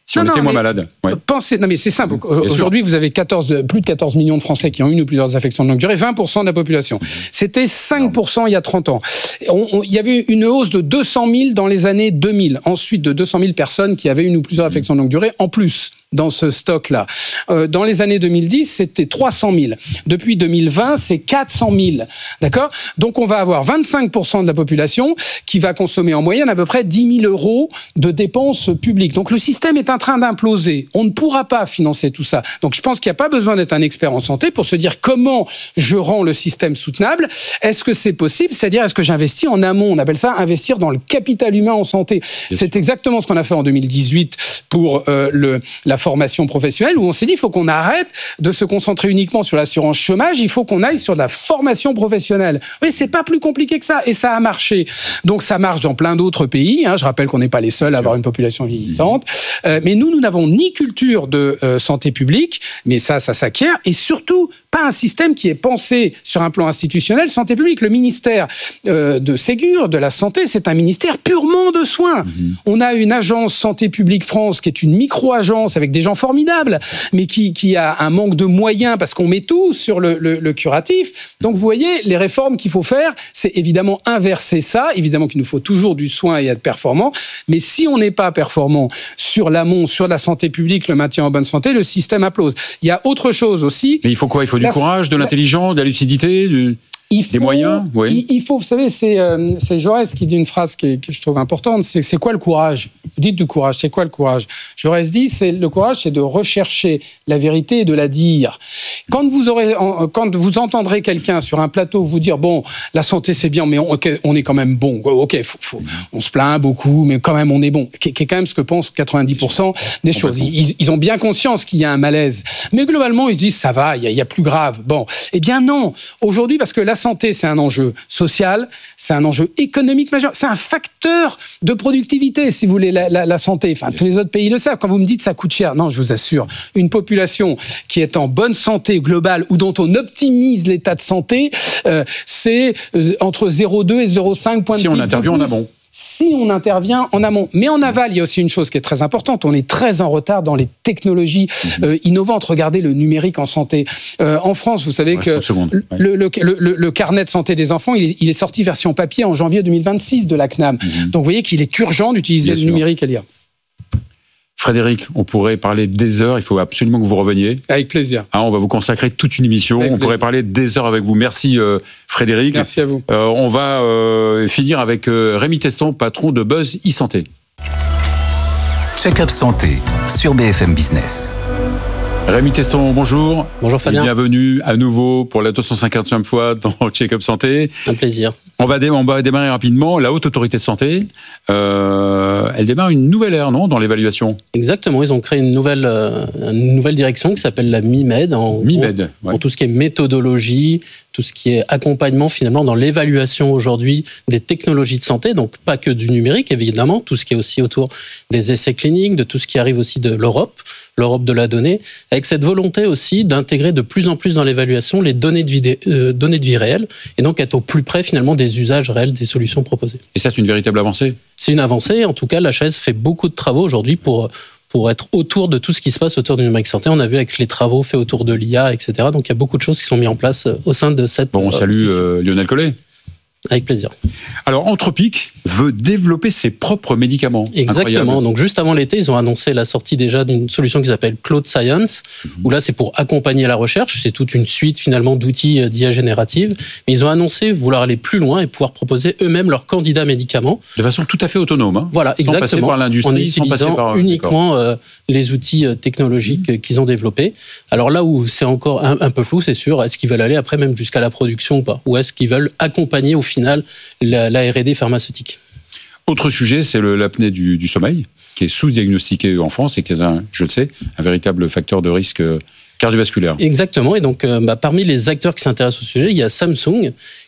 Speaker 4: Si on était moins malade. Ouais.
Speaker 6: Pensez, non mais c'est simple. Aujourd'hui, vous avez plus de 14 millions de Français qui ont une ou plusieurs affections de longue durée, 20% de la population. C'était 5% il y a 30 ans. Il y avait une hausse de 200 000 dans les années 2000. Ensuite, de 200 000 personnes qui avaient une ou plusieurs affections de longue durée en plus dans ce stock-là. Dans les années 2010, c'était 300 000. Depuis 2020, c'est 400 000. D'accord ? Donc, on va avoir 25% de la population qui va consommer en moyenne à peu près 10 000 euros de dépenses publiques. Donc, le système est en train d'imploser. On ne pourra pas financer tout ça. Donc, je pense qu'il n'y a pas besoin d'être un expert en santé pour se dire comment je rends le système soutenable. Est-ce que c'est possible ? C'est-à-dire, est-ce que j'investis en amont ? On appelle ça investir dans le capital humain en santé. C'est exactement ce qu'on a fait en 2018 pour la formation professionnelle, où on s'est dit, il faut qu'on arrête de se concentrer uniquement sur l'assurance chômage, il faut qu'on aille sur de la formation professionnelle. Oui, c'est pas plus compliqué que ça, et ça a marché. Donc ça marche dans plein d'autres pays, je rappelle qu'on n'est pas les seuls à avoir une population vieillissante, mais nous n'avons ni culture de santé publique, mais ça s'acquiert, et surtout, pas un système qui est pensé sur un plan institutionnel santé publique. Le ministère de Ségur, de la Santé, c'est un ministère purement de soins. On a une agence Santé publique France qui est une micro-agence avec des gens formidables, mais qui a un manque de moyens parce qu'on met tout sur le curatif. Donc vous voyez, les réformes qu'il faut faire, c'est évidemment inverser ça. Évidemment qu'il nous faut toujours du soin et être performant, mais si on n'est pas performant sur l'amont, sur la santé publique, le maintien en bonne santé, le système implose. Il y a autre chose aussi.
Speaker 4: Mais il faut quoi ? Il faut du courage, de l'intelligence, de la lucidité, des moyens. Oui.
Speaker 6: Il faut, vous savez, c'est Jaurès qui dit une phrase que je trouve importante. C'est quoi le courage ? Vous dites du courage. C'est quoi le courage ? Jaurès dit, le courage, c'est de rechercher la vérité et de la dire. Quand vous entendrez quelqu'un sur un plateau vous dire, bon, la santé c'est bien, mais on est quand même bon. Ok, on se plaint beaucoup, mais quand même on est bon. Qui est quand même ce que pensent 90% des choses. Ils ont bien conscience qu'il y a un malaise, mais globalement ils se disent ça va, il y a plus grave. Bon, eh bien non. Aujourd'hui, parce que la santé, c'est un enjeu social, c'est un enjeu économique majeur, c'est un facteur de productivité, si vous voulez, la santé. Enfin, tous les autres pays le savent. Quand vous me dites ça coûte cher, non, je vous assure, une population qui est en bonne santé globale ou dont on optimise l'état de santé, c'est entre 0,2 et 0,5 points de PIB.
Speaker 4: Si on intervient en amont.
Speaker 6: Si on intervient en amont. Mais en aval, il y a aussi une chose qui est très importante. On est très en retard dans les technologies innovantes. Regardez le numérique en santé. En France, vous savez que le carnet de santé des enfants, il est sorti version papier en janvier 2026 de la CNAM. Donc vous voyez qu'il est urgent d'utiliser le numérique à l'IA.
Speaker 4: Frédéric, on pourrait parler des heures, il faut absolument que vous reveniez.
Speaker 6: Avec plaisir.
Speaker 4: On va vous consacrer toute une émission, on pourrait parler des heures avec vous. Merci Frédéric.
Speaker 6: Merci à vous.
Speaker 4: On va finir avec Rémi Teston, patron de Buzz e-Santé.
Speaker 3: Check-up santé sur BFM Business.
Speaker 4: Rémi Teston, bonjour.
Speaker 7: Bonjour Fabien.
Speaker 4: Et bienvenue à nouveau pour la 250e fois dans Check-up Santé.
Speaker 7: Un plaisir.
Speaker 4: On va démarrer rapidement. La Haute Autorité de Santé, elle démarre une nouvelle ère, non, dans l'évaluation ?
Speaker 7: Exactement, ils ont créé une nouvelle direction qui s'appelle la MIMED.
Speaker 4: MIMED,
Speaker 7: pour tout ce qui est méthodologie, tout ce qui est accompagnement finalement dans l'évaluation aujourd'hui des technologies de santé, donc pas que du numérique évidemment, tout ce qui est aussi autour des essais cliniques, de tout ce qui arrive aussi de l'Europe de la donnée, avec cette volonté aussi d'intégrer de plus en plus dans l'évaluation les données de vie réelles, et donc être au plus près finalement des usages réels des solutions proposées.
Speaker 4: Et ça, c'est une véritable avancée ?
Speaker 7: C'est une avancée, en tout cas l'HAS fait beaucoup de travaux aujourd'hui pour être autour de tout ce qui se passe autour du numérique santé. On a vu avec les travaux faits autour de l'IA, etc. Donc il y a beaucoup de choses qui sont mises en place au sein de cette...
Speaker 4: Bon, on salue Lionel Collet.
Speaker 7: Avec plaisir.
Speaker 4: Alors, Anthropic veut développer ses propres médicaments.
Speaker 7: Exactement.
Speaker 4: Incroyable.
Speaker 7: Donc, juste avant l'été, ils ont annoncé la sortie déjà d'une solution qui s'appelle Cloud Science, où là, c'est pour accompagner la recherche. C'est toute une suite, finalement, d'outils d'IA générative. Mais ils ont annoncé vouloir aller plus loin et pouvoir proposer eux-mêmes leurs candidats médicaments.
Speaker 4: De façon tout à fait autonome.
Speaker 7: Voilà,
Speaker 4: sans
Speaker 7: exactement.
Speaker 4: Passer par l'industrie,
Speaker 7: en utilisant uniquement les outils technologiques qu'ils ont développés. Alors là où c'est encore un peu flou, c'est sûr, est-ce qu'ils veulent aller après même jusqu'à la production ou pas ? Ou est-ce qu'ils veulent accompagner au final la R&D pharmaceutique ?
Speaker 4: Autre sujet, c'est l'apnée du sommeil, qui est sous-diagnostiqué en France et qui est, je le sais, un véritable facteur de risque cardiovasculaire.
Speaker 7: Exactement. Et donc, parmi les acteurs qui s'intéressent au sujet, il y a Samsung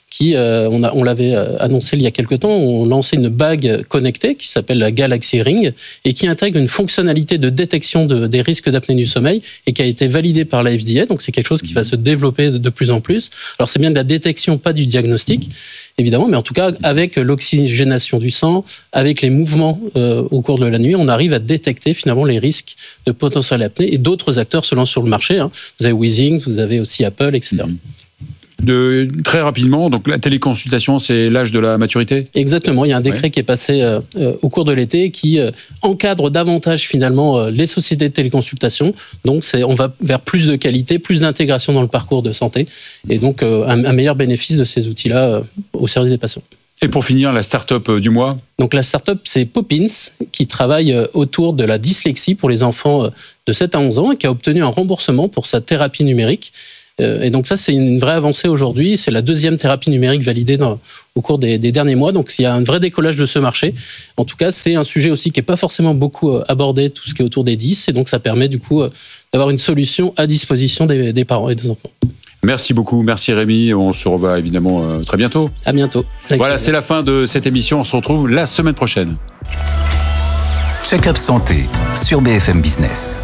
Speaker 7: qui, on l'avait annoncé il y a quelque temps, ont lancé une bague connectée qui s'appelle la Galaxy Ring et qui intègre une fonctionnalité de détection des risques d'apnée du sommeil et qui a été validée par la FDA. Donc c'est quelque chose qui va se développer de plus en plus. Alors c'est bien de la détection, pas du diagnostic, évidemment, mais en tout cas avec l'oxygénation du sang, avec les mouvements au cours de la nuit, on arrive à détecter finalement les risques de potentielle apnée et d'autres acteurs se lancent sur le marché. Vous avez Wheezing, vous avez aussi Apple, etc.
Speaker 4: Très rapidement, donc la téléconsultation, c'est l'âge de la maturité ?
Speaker 7: Exactement, il y a un décret qui est passé au cours de l'été qui encadre davantage finalement les sociétés de téléconsultation. Donc on va vers plus de qualité, plus d'intégration dans le parcours de santé et donc un meilleur bénéfice de ces outils-là au service des patients.
Speaker 4: Et pour finir, la start-up du mois ?
Speaker 7: Donc la start-up, c'est Poppins, qui travaille autour de la dyslexie pour les enfants de 7 à 11 ans et qui a obtenu un remboursement pour sa thérapie numérique. Et donc ça, c'est une vraie avancée aujourd'hui. C'est la 2e thérapie numérique validée au cours des derniers mois. Donc il y a un vrai décollage de ce marché. En tout cas, c'est un sujet aussi qui n'est pas forcément beaucoup abordé, tout ce qui est autour des 10. Et donc ça permet du coup d'avoir une solution à disposition des parents et des enfants.
Speaker 4: Merci beaucoup, merci Rémi. On se revoit évidemment très bientôt.
Speaker 7: À bientôt.
Speaker 4: Voilà, c'est la fin de cette émission. On se retrouve la semaine prochaine.
Speaker 3: Check-up santé sur BFM Business.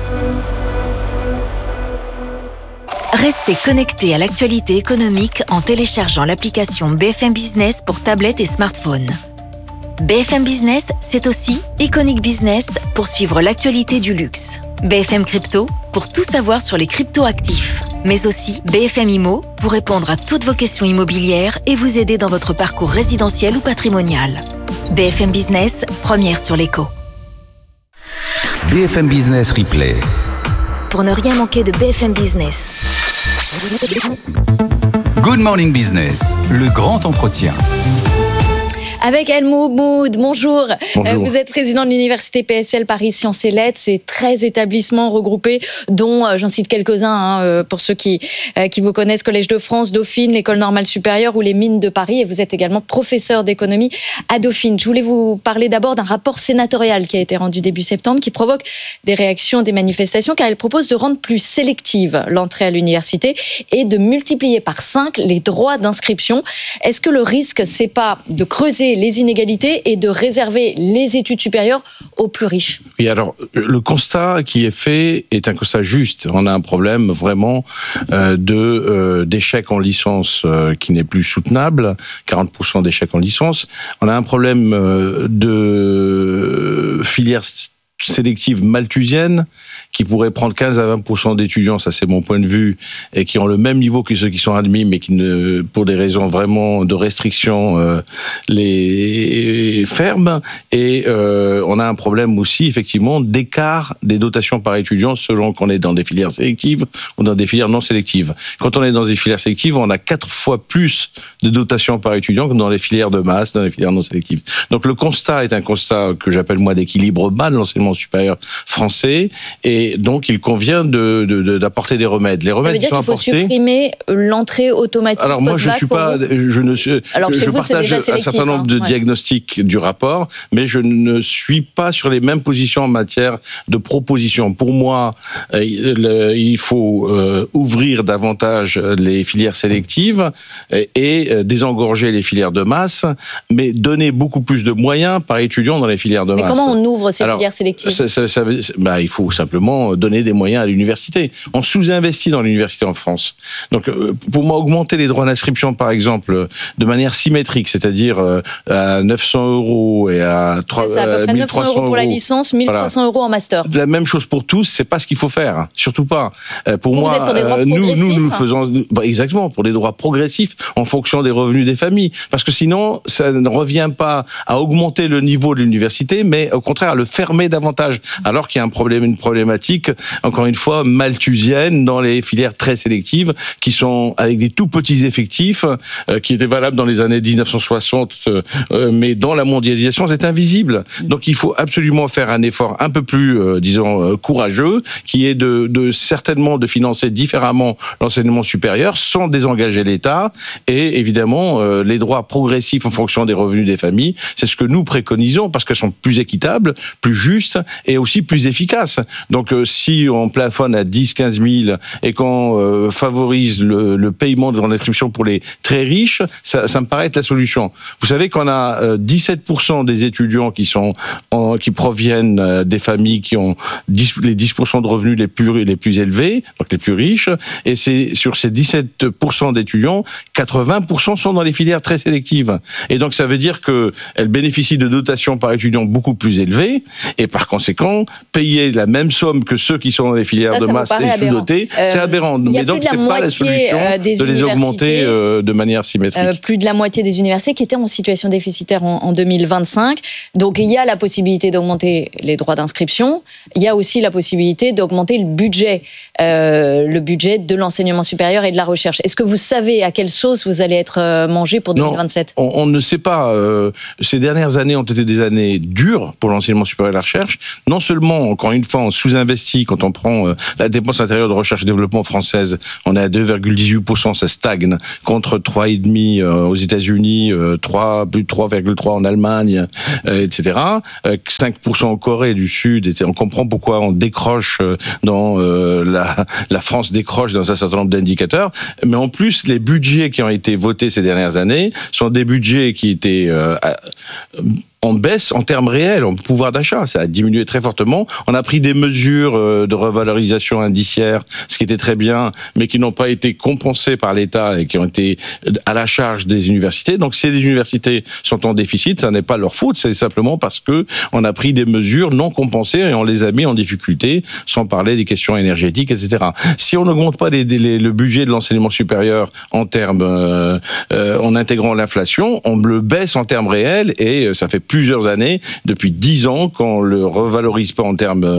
Speaker 8: Restez connectés à l'actualité économique en téléchargeant l'application BFM Business pour tablettes et smartphones. BFM Business, c'est aussi Iconic Business pour suivre l'actualité du luxe. BFM Crypto pour tout savoir sur les crypto-actifs. Mais aussi BFM Immo pour répondre à toutes vos questions immobilières et vous aider dans votre parcours résidentiel ou patrimonial. BFM Business, première sur l'écho.
Speaker 3: BFM Business Replay.
Speaker 8: Pour ne rien manquer de BFM Business.
Speaker 3: Good Morning Business, le grand entretien.
Speaker 9: Avec Helmut Mood, bonjour.
Speaker 5: Bonjour.
Speaker 9: Vous êtes président de l'université PSL Paris Sciences et Lettres. C'est 13 établissements regroupés, dont, j'en cite quelques-uns, pour ceux qui vous connaissent, Collège de France, Dauphine, l'École normale supérieure ou les Mines de Paris. Et vous êtes également professeur d'économie à Dauphine. Je voulais vous parler d'abord d'un rapport sénatorial qui a été rendu début septembre, qui provoque des réactions, des manifestations, car il propose de rendre plus sélective l'entrée à l'université et de multiplier par 5 les droits d'inscription. Est-ce que le risque, c'est pas de creuser les inégalités et de réserver les études supérieures aux plus riches?
Speaker 10: Oui, alors le constat qui est fait est un constat juste. On a un problème vraiment d'échec en licence qui n'est plus soutenable, 40% d'échecs en licence. On a un problème de filière sélective malthusienne qui pourrait prendre 15 à 20% d'étudiants, ça c'est mon point de vue, et qui ont le même niveau que ceux qui sont admis, mais qui, pour des raisons vraiment de restriction, les ferment. Et on a un problème aussi, effectivement, d'écart des dotations par étudiant selon qu'on est dans des filières sélectives ou dans des filières non sélectives. Quand on est dans des filières sélectives, on a 4 fois plus de dotations par étudiant que dans les filières de masse, dans les filières non sélectives. Donc le constat est un constat que j'appelle moi d'équilibre bas de l'enseignement supérieur français, et donc il convient d'apporter des remèdes. Les remèdes qui sont apportés. Ça veut dire qu'il faut
Speaker 9: supprimer l'entrée automatique.
Speaker 10: Alors moi je partage un certain nombre de diagnostics du rapport, mais je ne suis pas sur les mêmes positions en matière de propositions. Pour moi, il faut ouvrir davantage les filières sélectives et désengorger les filières de masse, mais donner beaucoup plus de moyens par étudiant dans les filières de masse.
Speaker 9: Mais comment on ouvre ces filières sélectives?
Speaker 10: Il faut simplement donner des moyens à l'université. On sous-investit dans l'université en France. Donc, pour moi, augmenter les droits d'inscription, par exemple, de manière symétrique, c'est-à-dire à 900 € et à 1300
Speaker 9: C'est à peu près 900 € pour la licence, 1300 € en master.
Speaker 10: La même chose pour tous, c'est pas ce qu'il faut faire. Surtout pas. Pour
Speaker 9: vous
Speaker 10: moi,
Speaker 9: êtes pour des droits
Speaker 10: nous faisons exactement pour des droits progressifs en fonction des revenus des familles. Parce que sinon, ça ne revient pas à augmenter le niveau de l'université, mais au contraire à le fermer davantage. Alors qu'il y a une problématique, encore une fois, malthusienne dans les filières très sélectives, qui sont avec des tout petits effectifs, qui étaient valables dans les années 1960, mais dans la mondialisation, c'est invisible. Donc il faut absolument faire un effort un peu plus, courageux, qui est certainement de financer différemment l'enseignement supérieur, sans désengager l'État, et évidemment, les droits progressifs en fonction des revenus des familles, c'est ce que nous préconisons, parce qu'elles sont plus équitables, plus justes, plus et aussi plus efficace. Donc si on plafonne à 10-15 000 et qu'on favorise le paiement de l'inscription pour les très riches, ça me paraît être la solution. Vous savez qu'on a 17% des étudiants qui proviennent des familles qui ont les 10% de revenus les plus élevés, donc les plus riches, et c'est sur ces 17% d'étudiants, 80% sont dans les filières très sélectives. Et donc ça veut dire qu'elles bénéficient de dotations par étudiant beaucoup plus élevées, et par conséquent, payer la même somme que ceux qui sont dans les filières de masse et sous-dotés, c'est aberrant. Mais donc c'est pas la solution de les augmenter de manière symétrique.
Speaker 9: Plus de la moitié des universités qui étaient en situation déficitaire en 2025. Donc il y a la possibilité d'augmenter les droits d'inscription, il y a aussi la possibilité d'augmenter le budget de l'enseignement supérieur et de la recherche. Est-ce que vous savez à quelle sauce vous allez être mangé pour 2027 ?
Speaker 10: Non, on ne sait pas. Ces dernières années ont été des années dures pour l'enseignement supérieur et la recherche. Non seulement, encore une fois, on sous-investit quand on prend la dépense intérieure de recherche et développement française, on est à 2,18%, ça stagne, contre 3,5% aux États-Unis, plus de 3,3% en Allemagne, etc. 5% en Corée du Sud. On comprend pourquoi on décroche la France décroche dans un certain nombre d'indicateurs. Mais en plus, les budgets qui ont été votés ces dernières années sont des budgets qui étaient en baisse en termes réels, en pouvoir d'achat. Ça a diminué très fortement. On a pris des mesures de revalorisation indiciaire, ce qui était très bien, mais qui n'ont pas été compensées par l'État et qui ont été à la charge des universités. Donc, si les universités sont en déficit, ça n'est pas leur faute, c'est simplement parce que on a pris des mesures non compensées et on les a mis en difficulté, sans parler des questions énergétiques, etc. Si on n'augmente pas le budget de l'enseignement supérieur en termes, en intégrant l'inflation, on le baisse en termes réels et ça fait plusieurs années, depuis 10 ans, qu'on le revalorise pas en termes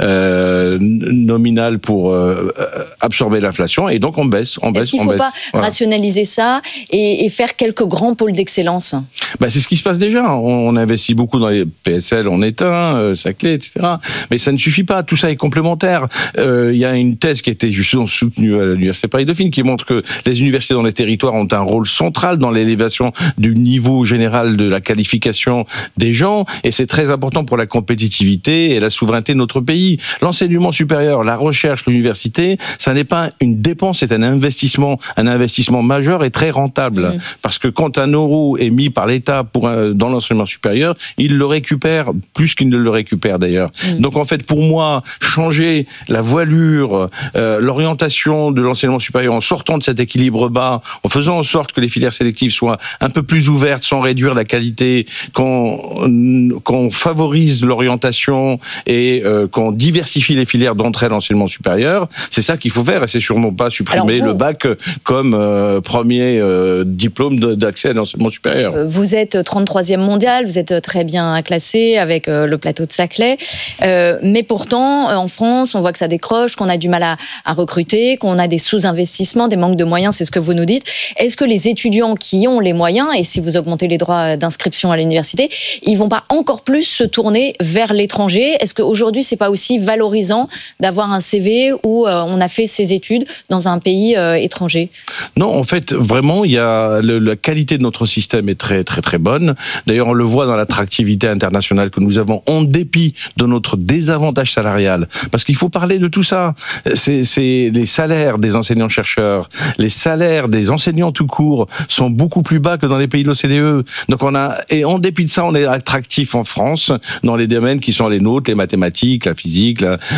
Speaker 10: nominal pour absorber l'inflation, et donc on baisse.
Speaker 9: Est-ce qu'il ne faut pas rationaliser ça et faire quelques grands pôles d'excellence ?
Speaker 10: C'est ce qui se passe déjà. On investit beaucoup dans les PSL en état, Saclay, etc. Mais ça ne suffit pas. Tout ça est complémentaire. Il y a une thèse qui a été justement soutenue à l'Université Paris-Dauphine qui montre que les universités dans les territoires ont un rôle central dans l'élévation du niveau général de la qualification des gens, et c'est très important pour la compétitivité et la souveraineté de notre pays. L'enseignement supérieur, la recherche, l'université, ça n'est pas une dépense, c'est un investissement majeur et très rentable. Parce que quand un euro est mis par l'État dans l'enseignement supérieur, il le récupère plus qu'il ne le récupère d'ailleurs. Donc en fait, pour moi, changer la voilure, l'orientation de l'enseignement supérieur en sortant de cet équilibre bas, en faisant en sorte que les filières sélectives soient un peu plus ouvertes sans réduire la qualité, qu'on favorise l'orientation et qu'on diversifie les filières d'entrée à l'enseignement supérieur, c'est ça qu'il faut faire, et c'est sûrement pas supprimer le bac comme premier diplôme d'accès à l'enseignement supérieur.
Speaker 9: Vous êtes 33e mondial, vous êtes très bien classé avec le plateau de Saclay, mais pourtant en France on voit que ça décroche, qu'on a du mal à recruter, qu'on a des sous-investissements, des manques de moyens, c'est ce que vous nous dites. Est-ce que les étudiants qui ont les moyens, et si vous augmentez les droits d'inscription à l'université, ils vont pas encore plus se tourner vers l'étranger ? Est-ce qu'aujourd'hui c'est pas aussi valorisant d'avoir un CV où on a fait ses études dans un pays étranger ?
Speaker 10: Non, en fait, vraiment, il y a la qualité de notre système est très très très bonne. D'ailleurs, on le voit dans l'attractivité internationale que nous avons, en dépit de notre désavantage salarial. Parce qu'il faut parler de tout ça. C'est les salaires des enseignants-chercheurs, les salaires des enseignants tout court sont beaucoup plus bas que dans les pays de l'OCDE. Donc et en dépit de ça, on est attractif en France dans les domaines qui sont les nôtres, les mathématiques, la physique,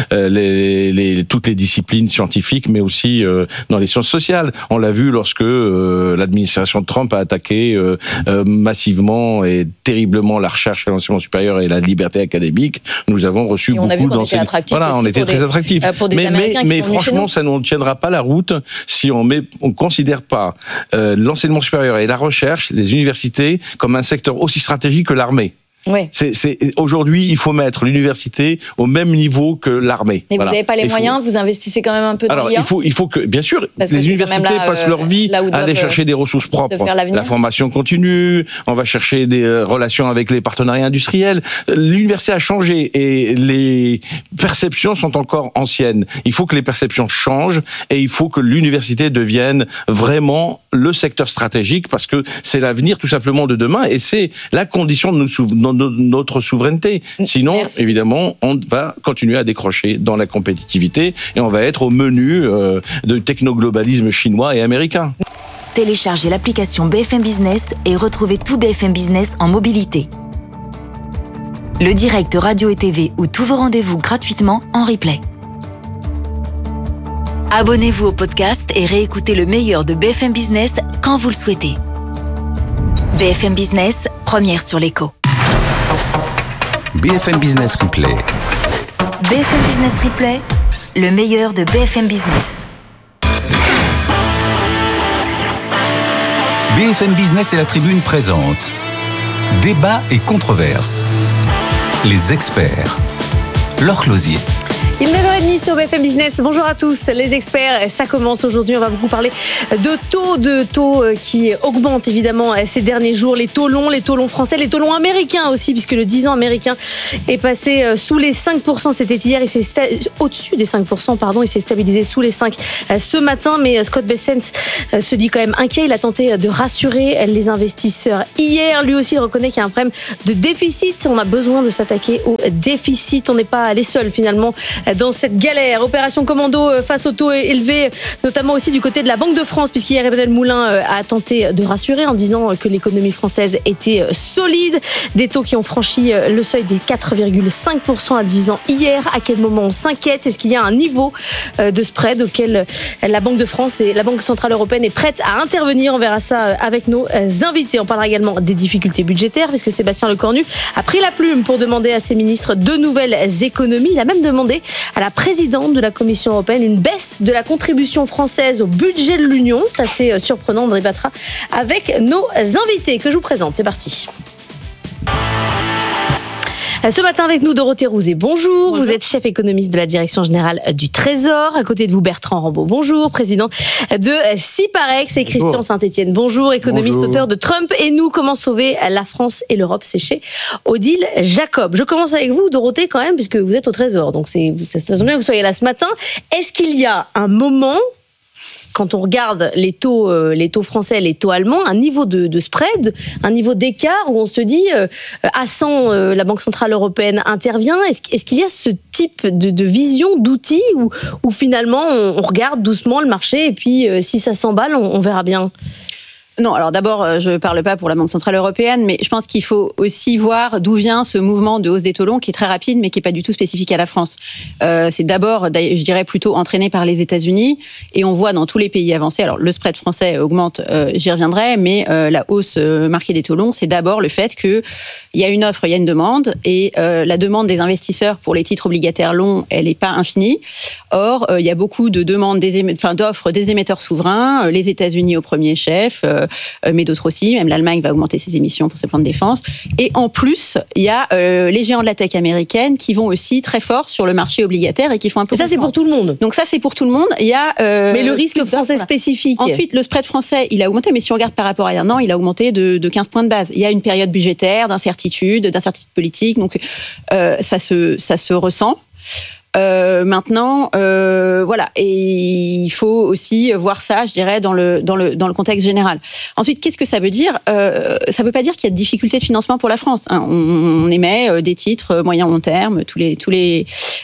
Speaker 10: toutes les disciplines scientifiques, mais aussi dans les sciences sociales. On l'a vu lorsque l'administration de Trump a attaqué massivement et terriblement la recherche et l'enseignement supérieur et la liberté académique. Nous avons reçu beaucoup d'enseignants. Voilà, on était très attractifs. Mais franchement, ça ne tiendra pas la route si on considère pas l'enseignement supérieur et la recherche, les universités, comme un secteur aussi stratégique que l'armée.
Speaker 9: Ouais.
Speaker 10: Aujourd'hui, il faut mettre l'université au même niveau que l'armée.
Speaker 9: Et voilà. Vous n'avez pas les moyens, vous investissez quand même un peu dans l'IA ?
Speaker 10: Il faut que, bien sûr, les universités passent leur vie à aller chercher des ressources propres. La formation continue, on va chercher des relations avec les partenariats industriels. L'université a changé et les perceptions sont encore anciennes. Il faut que les perceptions changent et il faut que l'université devienne vraiment le secteur stratégique parce que c'est l'avenir tout simplement de demain et c'est la condition de notre souveraineté. Sinon, évidemment, on va continuer à décrocher dans la compétitivité et on va être au menu de technoglobalisme chinois et américain.
Speaker 8: Téléchargez l'application BFM Business et retrouvez tout BFM Business en mobilité. Le direct radio et TV ou tous vos rendez-vous gratuitement en replay. Abonnez-vous au podcast et réécoutez le meilleur de BFM Business quand vous le souhaitez. BFM Business, première sur l'écho.
Speaker 3: BFM Business Replay.
Speaker 8: BFM Business Replay, le meilleur de BFM Business.
Speaker 3: BFM Business et la Tribune présente Débat et controverses. Les experts. Laure Closier.
Speaker 11: Il est 9h30 sur BFM Business. Bonjour à tous, les experts. Ça commence aujourd'hui. On va beaucoup parler de taux qui augmentent évidemment ces derniers jours. Les taux longs français, les taux longs américains aussi, puisque le 10 ans américain est passé sous les 5%. C'était hier. Il s'est au-dessus des 5%, pardon. Il s'est stabilisé sous les 5 ce matin. Mais Scott Bessent se dit quand même inquiet. Il a tenté de rassurer les investisseurs hier. Lui aussi, il reconnaît qu'il y a un problème de déficit. On a besoin de s'attaquer au déficit. On n'est pas les seuls finalement dans cette galère. Opération commando face aux taux élevés, notamment aussi du côté de la Banque de France, puisqu'hier Emmanuel Moulin a tenté de rassurer en disant que l'économie française était solide. Des taux qui ont franchi le seuil des 4,5% à 10 ans hier. À quel moment on s'inquiète? Est-ce qu'il y a un niveau de spread auquel la Banque de France et la Banque Centrale Européenne est prête à intervenir? On verra ça avec nos invités. On parlera également des difficultés budgétaires, puisque Sébastien Lecornu a pris la plume pour demander à ses ministres de nouvelles économies. Il a même demandé à la présidente de la Commission européenne une baisse de la contribution française au budget de l'Union. C'est assez surprenant, on en débattra avec nos invités que je vous présente. C'est parti. Ce matin avec nous, Dorothée Rouzet, bonjour. Vous êtes chef économiste de la Direction Générale du Trésor. À côté de vous, Bertrand Rambaud, bonjour. Président de Ciparex et Christian Saint-Etienne, bonjour. Économiste, auteur de Trump et nous, comment sauver la France et l'Europe, c'est chez Odile Jacob. Je commence avec vous, Dorothée, quand même, puisque vous êtes au Trésor. Donc, ça tombe bien que vous soyez là ce matin. Est-ce qu'il y a un moment, quand on regarde les taux français, les taux allemands, un niveau de spread, un niveau d'écart où on se dit à 100, la Banque Centrale Européenne intervient. Est-ce qu'il y a ce type de vision, d'outils où finalement on regarde doucement le marché et puis si ça s'emballe, on verra bien?
Speaker 12: Non, alors d'abord, je ne parle pas pour la Banque Centrale Européenne, mais je pense qu'il faut aussi voir d'où vient ce mouvement de hausse des taux longs qui est très rapide, mais qui n'est pas du tout spécifique à la France. C'est d'abord, je dirais, plutôt entraîné par les États-Unis, et on voit dans tous les pays avancés, alors le spread français augmente, j'y reviendrai, mais la hausse marquée des taux longs, c'est d'abord le fait qu'il y a une offre, il y a une demande, et la demande des investisseurs pour les titres obligataires longs, elle n'est pas infinie. Or, il y a beaucoup de demandes, d'offres des émetteurs souverains, les États-Unis au premier chef, mais d'autres aussi. Même l'Allemagne va augmenter ses émissions pour ses plans de défense. Et en plus, il y a les géants de la tech américaine qui vont aussi très fort sur le marché obligataire et qui font un peu...
Speaker 11: Et ça, c'est pour tout le monde.
Speaker 12: Donc ça, c'est pour tout le monde. Il y a...
Speaker 11: mais le risque français spécifique.
Speaker 12: Ensuite, le spread français, il a augmenté, mais si on regarde par rapport à un an, il a augmenté de 15 points de base. Il y a une période budgétaire, d'incertitude politique, donc ça se ressent. Maintenant, voilà, et il faut aussi voir ça, je dirais, dans le contexte général. Ensuite, qu'est-ce que ça veut dire? Ça veut pas dire qu'il y a de difficultés de financement pour la France. Hein. On émet des titres moyen long terme tous les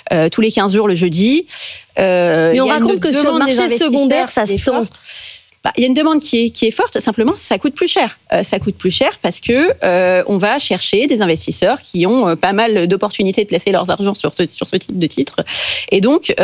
Speaker 12: 15 jours le jeudi.
Speaker 11: Mais on raconte que sur le marché secondaire, ça se sent.
Speaker 12: Il y a une demande qui est forte, simplement ça coûte plus cher. Ça coûte plus cher parce que on va chercher des investisseurs qui ont pas mal d'opportunités de placer leurs argent sur ce type de titre. Et donc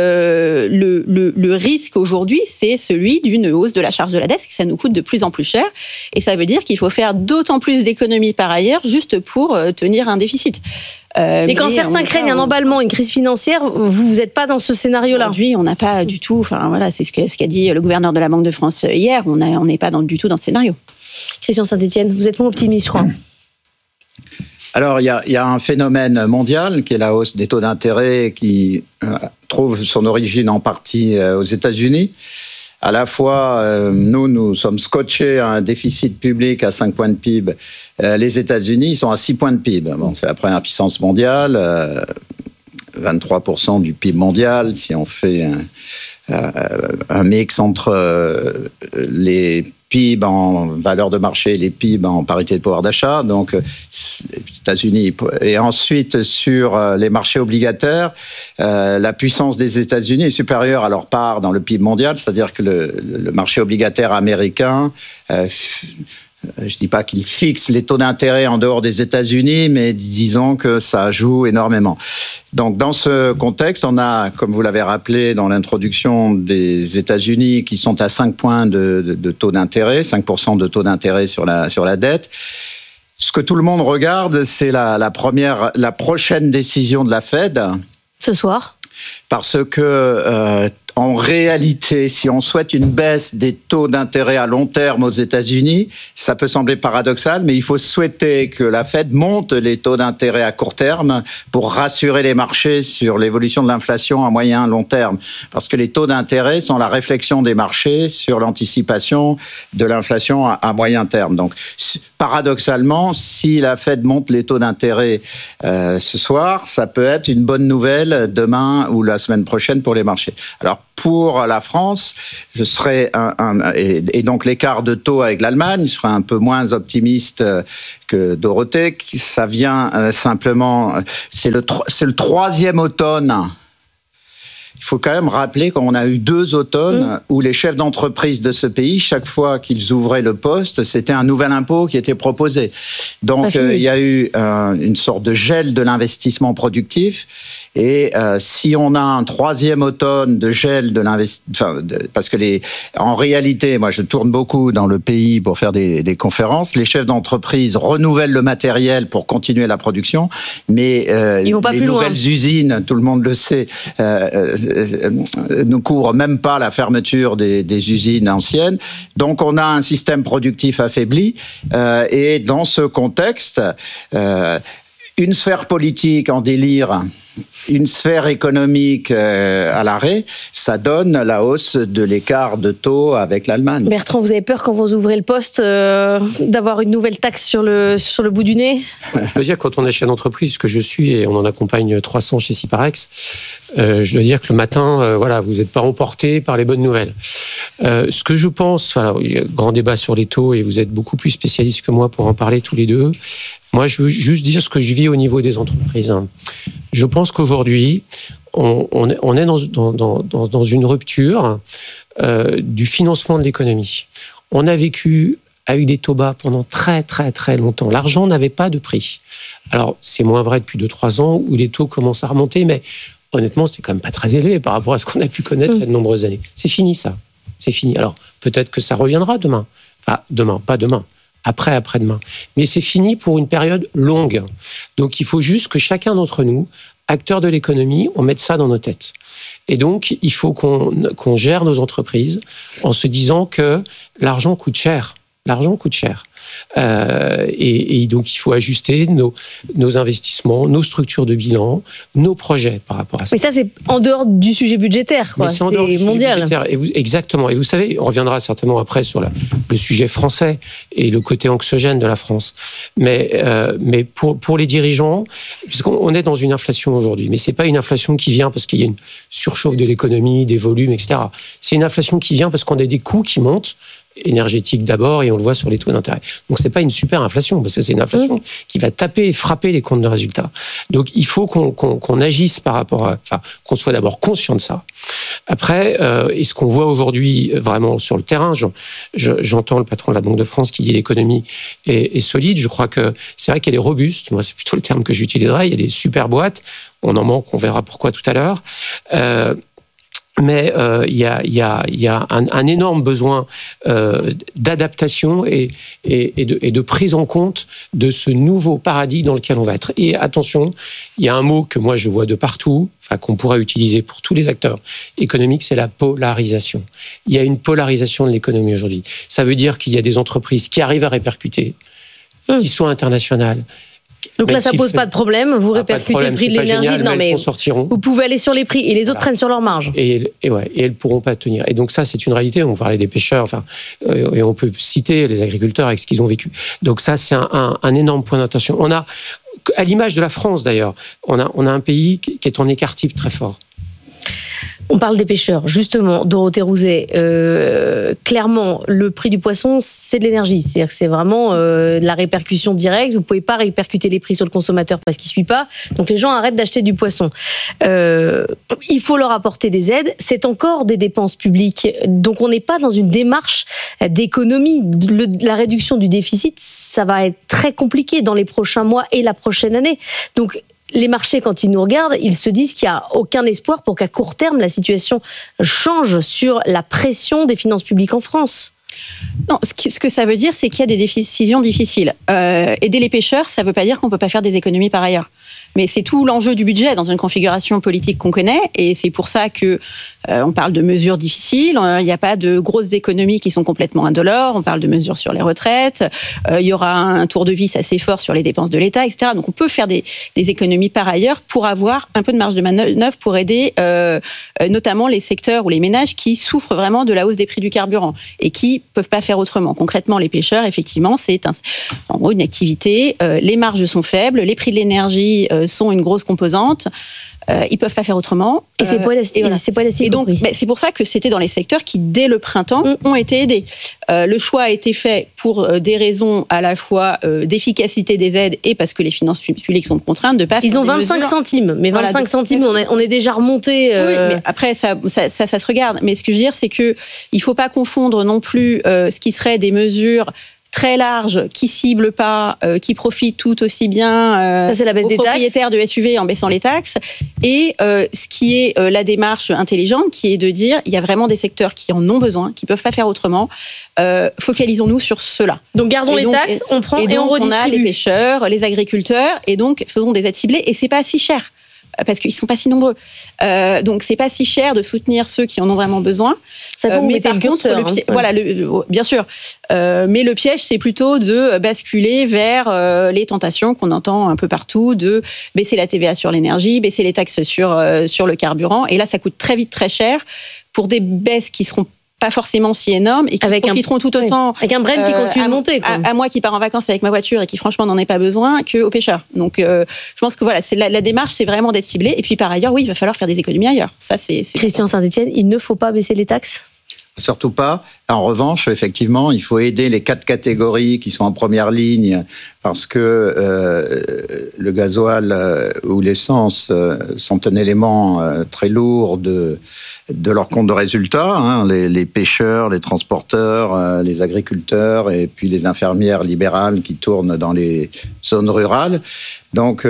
Speaker 12: le risque aujourd'hui, c'est celui d'une hausse de la charge de la dette, que ça nous coûte de plus en plus cher. Et ça veut dire qu'il faut faire d'autant plus d'économies par ailleurs juste pour tenir un déficit.
Speaker 11: Mais quand certains craignent un emballement, une crise financière, vous n'êtes pas dans ce scénario-là.
Speaker 12: Aujourd'hui, on n'a pas du tout. Enfin voilà, c'est ce qu'a dit le gouverneur de la Banque de France hier. On n'est pas du tout dans ce scénario.
Speaker 11: Christian Saint-Etienne, vous êtes moins optimiste, je crois.
Speaker 13: Alors, il y a un phénomène mondial qui est la hausse des taux d'intérêt qui trouve son origine en partie aux États-Unis. À la fois, nous sommes scotchés à un déficit public à 5 points de PIB. Les États-Unis, ils sont à 6 points de PIB. Bon, c'est la première puissance mondiale, 23% du PIB mondial. Si on fait un mix entre les PIB en valeur de marché, les PIB en parité de pouvoir d'achat. Donc, les États-Unis. Et ensuite, sur les marchés obligataires, la puissance des États-Unis est supérieure à leur part dans le PIB mondial, c'est-à-dire que le marché obligataire américain, je ne dis pas qu'il fixe les taux d'intérêt en dehors des États-Unis, mais disons que ça joue énormément. Donc, dans ce contexte, on a, comme vous l'avez rappelé dans l'introduction, des États-Unis qui sont à 5 points de taux d'intérêt, 5% de taux d'intérêt sur la dette. Ce que tout le monde regarde, c'est la prochaine décision de la Fed.
Speaker 11: Ce soir.
Speaker 13: Parce que, en réalité, si on souhaite une baisse des taux d'intérêt à long terme aux États-Unis, ça peut sembler paradoxal, mais il faut souhaiter que la Fed monte les taux d'intérêt à court terme pour rassurer les marchés sur l'évolution de l'inflation à moyen long terme. Parce que les taux d'intérêt sont la réflexion des marchés sur l'anticipation de l'inflation à moyen terme. Donc, paradoxalement, si la Fed monte les taux d'intérêt ce soir, ça peut être une bonne nouvelle demain ou la semaine prochaine pour les marchés. Alors, pour la France, je serais et donc l'écart de taux avec l'Allemagne, je serais un peu moins optimiste que Dorothée. Ça vient simplement, c'est le 3e automne. Il faut quand même rappeler qu'on a eu 2 automnes où les chefs d'entreprise de ce pays, chaque fois qu'ils ouvraient le poste, c'était un nouvel impôt qui était proposé. Donc, il y a eu une sorte de gel de l'investissement productif. Et si on a un 3e automne de gel de l'investissement, parce que en réalité, moi je tourne beaucoup dans le pays pour faire des conférences, les chefs d'entreprise renouvellent le matériel pour continuer la production, mais les nouvelles usines, tout le monde le sait, ne couvrent même pas la fermeture des usines anciennes. Donc on a un système productif affaibli, et dans ce contexte, une sphère politique en délire, une sphère économique à l'arrêt, ça donne la hausse de l'écart de taux avec l'Allemagne.
Speaker 11: Bertrand, vous avez peur quand vous ouvrez le poste d'avoir une nouvelle taxe sur le bout du nez ?
Speaker 14: Je dois dire, quand on est chef d'entreprise, que je suis, et on en accompagne 300 chez Syparex, je dois dire que le matin, vous n'êtes pas emporté par les bonnes nouvelles. Ce que je pense, il y a un grand débat sur les taux, et vous êtes beaucoup plus spécialistes que moi pour en parler tous les deux. Moi, je veux juste dire ce que je vis au niveau des entreprises. Je pense qu'aujourd'hui, on est dans une rupture du financement de l'économie. On a vécu avec des taux bas pendant très, très, très longtemps. L'argent n'avait pas de prix. Alors, c'est moins vrai depuis 2-3 ans où les taux commencent à remonter, mais honnêtement, c'est quand même pas très élevé par rapport à ce qu'on a pu connaître il y a de nombreuses années. C'est fini, ça. C'est fini. Alors, peut-être que ça reviendra demain. Enfin, demain, pas demain. Après-demain. Mais c'est fini pour une période longue. Donc, il faut juste que chacun d'entre nous, acteurs de l'économie, on mette ça dans nos têtes. Et donc, il faut qu'on gère nos entreprises en se disant que l'argent coûte cher. L'argent coûte cher. Et donc, il faut ajuster nos investissements, nos structures de bilan, nos projets par rapport à ça.
Speaker 11: Mais ça, c'est en dehors du sujet budgétaire, quoi. C'est mondial.
Speaker 14: Exactement. Et vous savez, on reviendra certainement après sur le sujet français et le côté anxiogène de la France. Mais pour les dirigeants, puisqu'on est dans une inflation aujourd'hui, mais c'est pas une inflation qui vient parce qu'il y a une surchauffe de l'économie, des volumes, etc. C'est une inflation qui vient parce qu'on a des coûts qui montent, énergétique d'abord, et on le voit sur les taux d'intérêt. Donc c'est pas une super inflation, parce que c'est une inflation qui va taper et frapper les comptes de résultats. Donc il faut qu'on agisse par rapport à... Enfin, qu'on soit d'abord conscient de ça. Après, et ce qu'on voit aujourd'hui vraiment sur le terrain, j'entends le patron de la Banque de France qui dit l'économie est solide. Je crois que c'est vrai qu'elle est robuste. Moi, c'est plutôt le terme que j'utiliserais. Il y a des super boîtes. On en manque, on verra pourquoi tout à l'heure. Mais il y a un énorme besoin d'adaptation et de prise en compte de ce nouveau paradigme dans lequel on va être. Et attention, il y a un mot que moi je vois de partout, qu'on pourrait utiliser pour tous les acteurs économiques, c'est la polarisation. Il y a une polarisation de l'économie aujourd'hui. Ça veut dire qu'il y a des entreprises qui arrivent à répercuter, qui sont internationales.
Speaker 11: Donc là, ça pose pas de problème. Vous répercutez le prix de l'énergie. Non, mais vous pouvez aller sur les prix et les autres prennent sur leur marge.
Speaker 14: Et elles pourront pas tenir. Et donc ça, c'est une réalité. On parlait des pêcheurs, et on peut citer les agriculteurs avec ce qu'ils ont vécu. Donc ça, c'est un énorme point d'attention. On a, à l'image de la France d'ailleurs, on a un pays qui est en écart-type très fort.
Speaker 11: On parle des pêcheurs, justement, Dorothée Rouzet. Clairement, le prix du poisson, c'est de l'énergie. C'est-à-dire que c'est vraiment de la répercussion directe. Vous ne pouvez pas répercuter les prix sur le consommateur parce qu'il ne suit pas. Donc les gens arrêtent d'acheter du poisson. Il faut leur apporter des aides. C'est encore des dépenses publiques. Donc on n'est pas dans une démarche d'économie. La réduction du déficit, ça va être très compliqué dans les prochains mois et la prochaine année. Donc les marchés, quand ils nous regardent, ils se disent qu'il n'y a aucun espoir pour qu'à court terme, la situation change sur la pression des finances publiques en France.
Speaker 12: Non, ce que ça veut dire, c'est qu'il y a des décisions difficiles. Aider les pêcheurs, ça ne veut pas dire qu'on ne peut pas faire des économies par ailleurs. Mais c'est tout l'enjeu du budget dans une configuration politique qu'on connaît, et c'est pour ça que on parle de mesures difficiles. Il n'y a pas de grosses économies qui sont complètement indolores. On parle de mesures sur les retraites. Il y aura un tour de vis assez fort sur les dépenses de l'État, etc. Donc on peut faire des économies par ailleurs pour avoir un peu de marge de manœuvre pour aider notamment les secteurs ou les ménages qui souffrent vraiment de la hausse des prix du carburant et qui peuvent pas faire autrement. Concrètement, les pêcheurs, effectivement, c'est en gros une activité. Les marges sont faibles, les prix de l'énergie sont une grosse composante. Ils peuvent pas faire autrement.
Speaker 11: Et c'est pas élastique.
Speaker 12: Et donc, c'est pour ça que c'était dans les secteurs qui, dès le printemps, ont été aidés. Le choix a été fait pour des raisons à la fois d'efficacité des aides et parce que les finances publiques sont contraintes de pas faire.
Speaker 11: Ils ont 25 centimes, mais 25 centimes, on est déjà remonté.
Speaker 12: Oui, mais après ça se regarde. Mais ce que je veux dire, c'est que il faut pas confondre non plus ce qui serait des mesures très large, qui cible pas, qui profite tout aussi bien
Speaker 11: ça, c'est la baisse des
Speaker 12: propriétaires de SUV en baissant les taxes, et ce qui est la démarche intelligente, qui est de dire il y a vraiment des secteurs qui en ont besoin, qui peuvent pas faire autrement. Focalisons-nous sur cela.
Speaker 11: Donc gardons les taxes, on prend et on redistribue.
Speaker 12: On a les pêcheurs, les agriculteurs, et donc faisons des aides ciblées, et c'est pas si cher. Parce qu'ils sont pas si nombreux. Donc c'est pas si cher de soutenir ceux qui en ont vraiment besoin.
Speaker 11: Ça peut
Speaker 12: mais par contre, voilà, bien sûr. Mais le piège, c'est plutôt de basculer vers les tentations qu'on entend un peu partout, de baisser la TVA sur l'énergie, baisser les taxes sur le carburant. Et là, ça coûte très vite très cher pour des baisses qui seront pas forcément si énormes et qui profiteront tout autant
Speaker 11: avec un Brent qui continue de monter, quoi.
Speaker 12: À moi qui pars en vacances avec ma voiture et qui franchement n'en ai pas besoin, qu'aux pêcheurs. Donc je pense que voilà, c'est la démarche, c'est vraiment d'être ciblé. Et puis par ailleurs, oui, il va falloir faire des économies ailleurs. Ça, c'est
Speaker 11: Christian Saint-Etienne, il ne faut pas baisser les taxes?
Speaker 13: Surtout pas. En revanche, effectivement, il faut aider les 4 catégories qui sont en première ligne parce que le gasoil ou l'essence sont un élément très lourd de leur compte de résultat. Hein. Les pêcheurs, les transporteurs, les agriculteurs et puis les infirmières libérales qui tournent dans les zones rurales. Donc,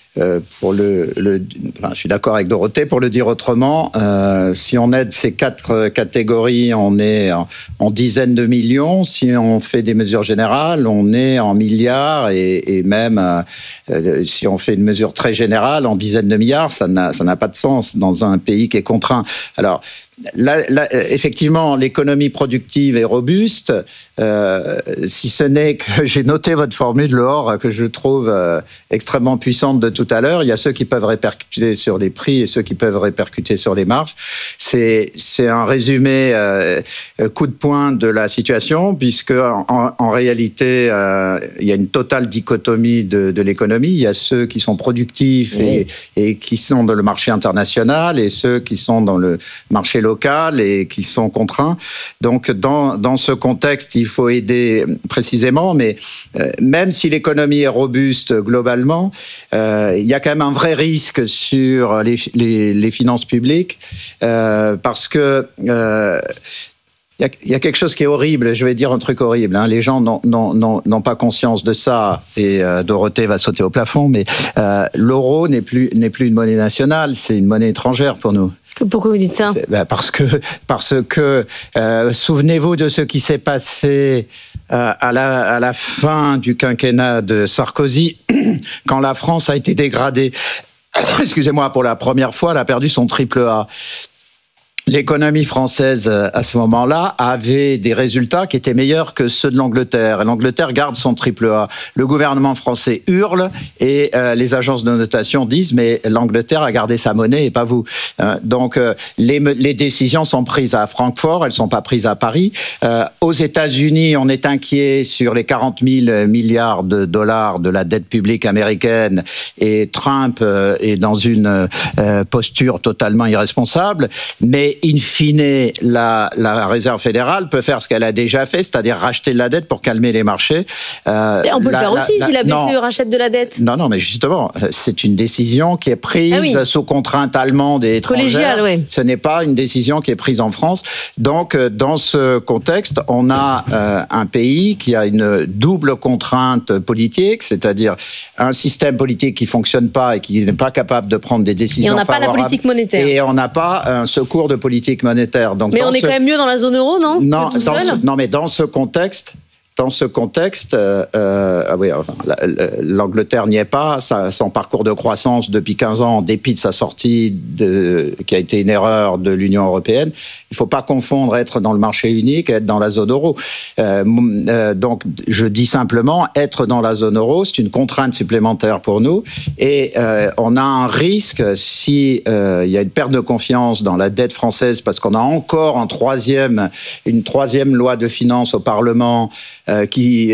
Speaker 13: je suis d'accord avec Dorothée, pour le dire autrement, si on aide ces 4 catégories, on est en dizaines de millions. Si on fait des mesures générales, on est en milliards et même si on fait une mesure très générale, en dizaines de milliards, ça n'a pas de sens dans un pays qui est contraint. Alors, là, effectivement, l'économie productive est robuste, si ce n'est que j'ai noté votre formule, Laure, que je trouve extrêmement puissante de tout à l'heure. Il y a ceux qui peuvent répercuter sur les prix et ceux qui peuvent répercuter sur les marges. C'est un résumé coup de poing de la situation, puisque en réalité, il y a une totale dichotomie de l'économie. Il y a ceux qui sont productifs et qui sont dans le marché international et ceux qui sont dans le marché local et qui sont contraints. Donc, dans ce contexte, il faut aider précisément, mais même si l'économie est robuste globalement, il y a quand même un vrai risque sur les finances publiques parce que il y a quelque chose qui est horrible, je vais dire un truc horrible, hein. Les gens n'ont pas conscience de ça, et Dorothée va sauter au plafond, mais l'euro n'est plus une monnaie nationale, c'est une monnaie étrangère pour nous.
Speaker 11: Pourquoi vous dites ça ?
Speaker 13: Parce que souvenez-vous de ce qui s'est passé à la fin du quinquennat de Sarkozy, quand la France a été dégradée, excusez-moi, pour la première fois, elle a perdu son triple A. l'économie française, à ce moment-là, avait des résultats qui étaient meilleurs que ceux de l'Angleterre. Et l'Angleterre garde son triple A. Le gouvernement français hurle et les agences de notation disent « mais l'Angleterre a gardé sa monnaie et pas vous ». Donc, les décisions sont prises à Francfort, elles ne sont pas prises à Paris. Aux États-Unis, on est inquiet sur les 40 000 milliards de dollars de la dette publique américaine et Trump est dans une posture totalement irresponsable. Mais in fine, la Réserve fédérale peut faire ce qu'elle a déjà fait, c'est-à-dire racheter de la dette pour calmer les marchés.
Speaker 11: Et on peut le faire aussi si la BCE rachète de la dette.
Speaker 13: Non, mais justement, c'est une décision qui est prise sous contrainte allemande et étrangère.
Speaker 11: Collégiale, oui.
Speaker 13: Ce n'est pas une décision qui est prise en France. Donc, dans ce contexte, on a un pays qui a une double contrainte politique, c'est-à-dire un système politique qui fonctionne pas et qui n'est pas capable de prendre des décisions favorables.
Speaker 11: Et on n'a pas la politique monétaire.
Speaker 13: Et on n'a pas un secours de politique monétaire. Donc,
Speaker 11: mais on est quand même mieux dans la zone euro, non?
Speaker 13: Non, mais dans ce contexte, l'Angleterre n'y est pas. Son parcours de croissance depuis 15 ans, en dépit de sa sortie, qui a été une erreur de l'Union européenne, il ne faut pas confondre être dans le marché unique et être dans la zone euro. Donc, je dis simplement, être dans la zone euro, c'est une contrainte supplémentaire pour nous. Et on a un risque, si il y a une perte de confiance dans la dette française, parce qu'on a encore une troisième loi de finances au Parlement qui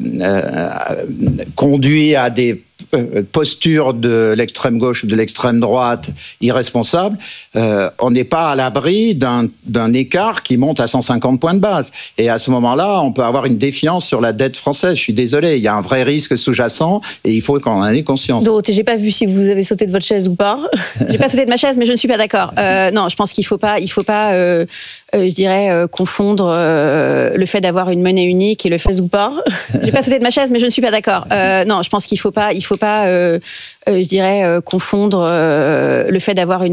Speaker 13: conduit à des postures de l'extrême gauche ou de l'extrême droite irresponsables, on n'est pas à l'abri d'un écart qui monte à 150 points de base. Et à ce moment-là, on peut avoir une défiance sur la dette française. Je suis désolé, il y a un vrai risque sous-jacent et il faut qu'on en ait conscience.
Speaker 11: Dorothée, j'ai pas vu si vous avez sauté de votre chaise ou pas.
Speaker 12: J'ai pas sauté de ma chaise, mais je ne suis pas d'accord. Non, je pense qu'il faut pas je dirais, confondre le fait d'avoir une monnaie unique et le fait
Speaker 11: ou pas.
Speaker 12: J'ai pas sauté de ma chaise, mais je ne suis pas d'accord. Non, je pense qu'il faut pas je dirais, confondre le fait d'avoir une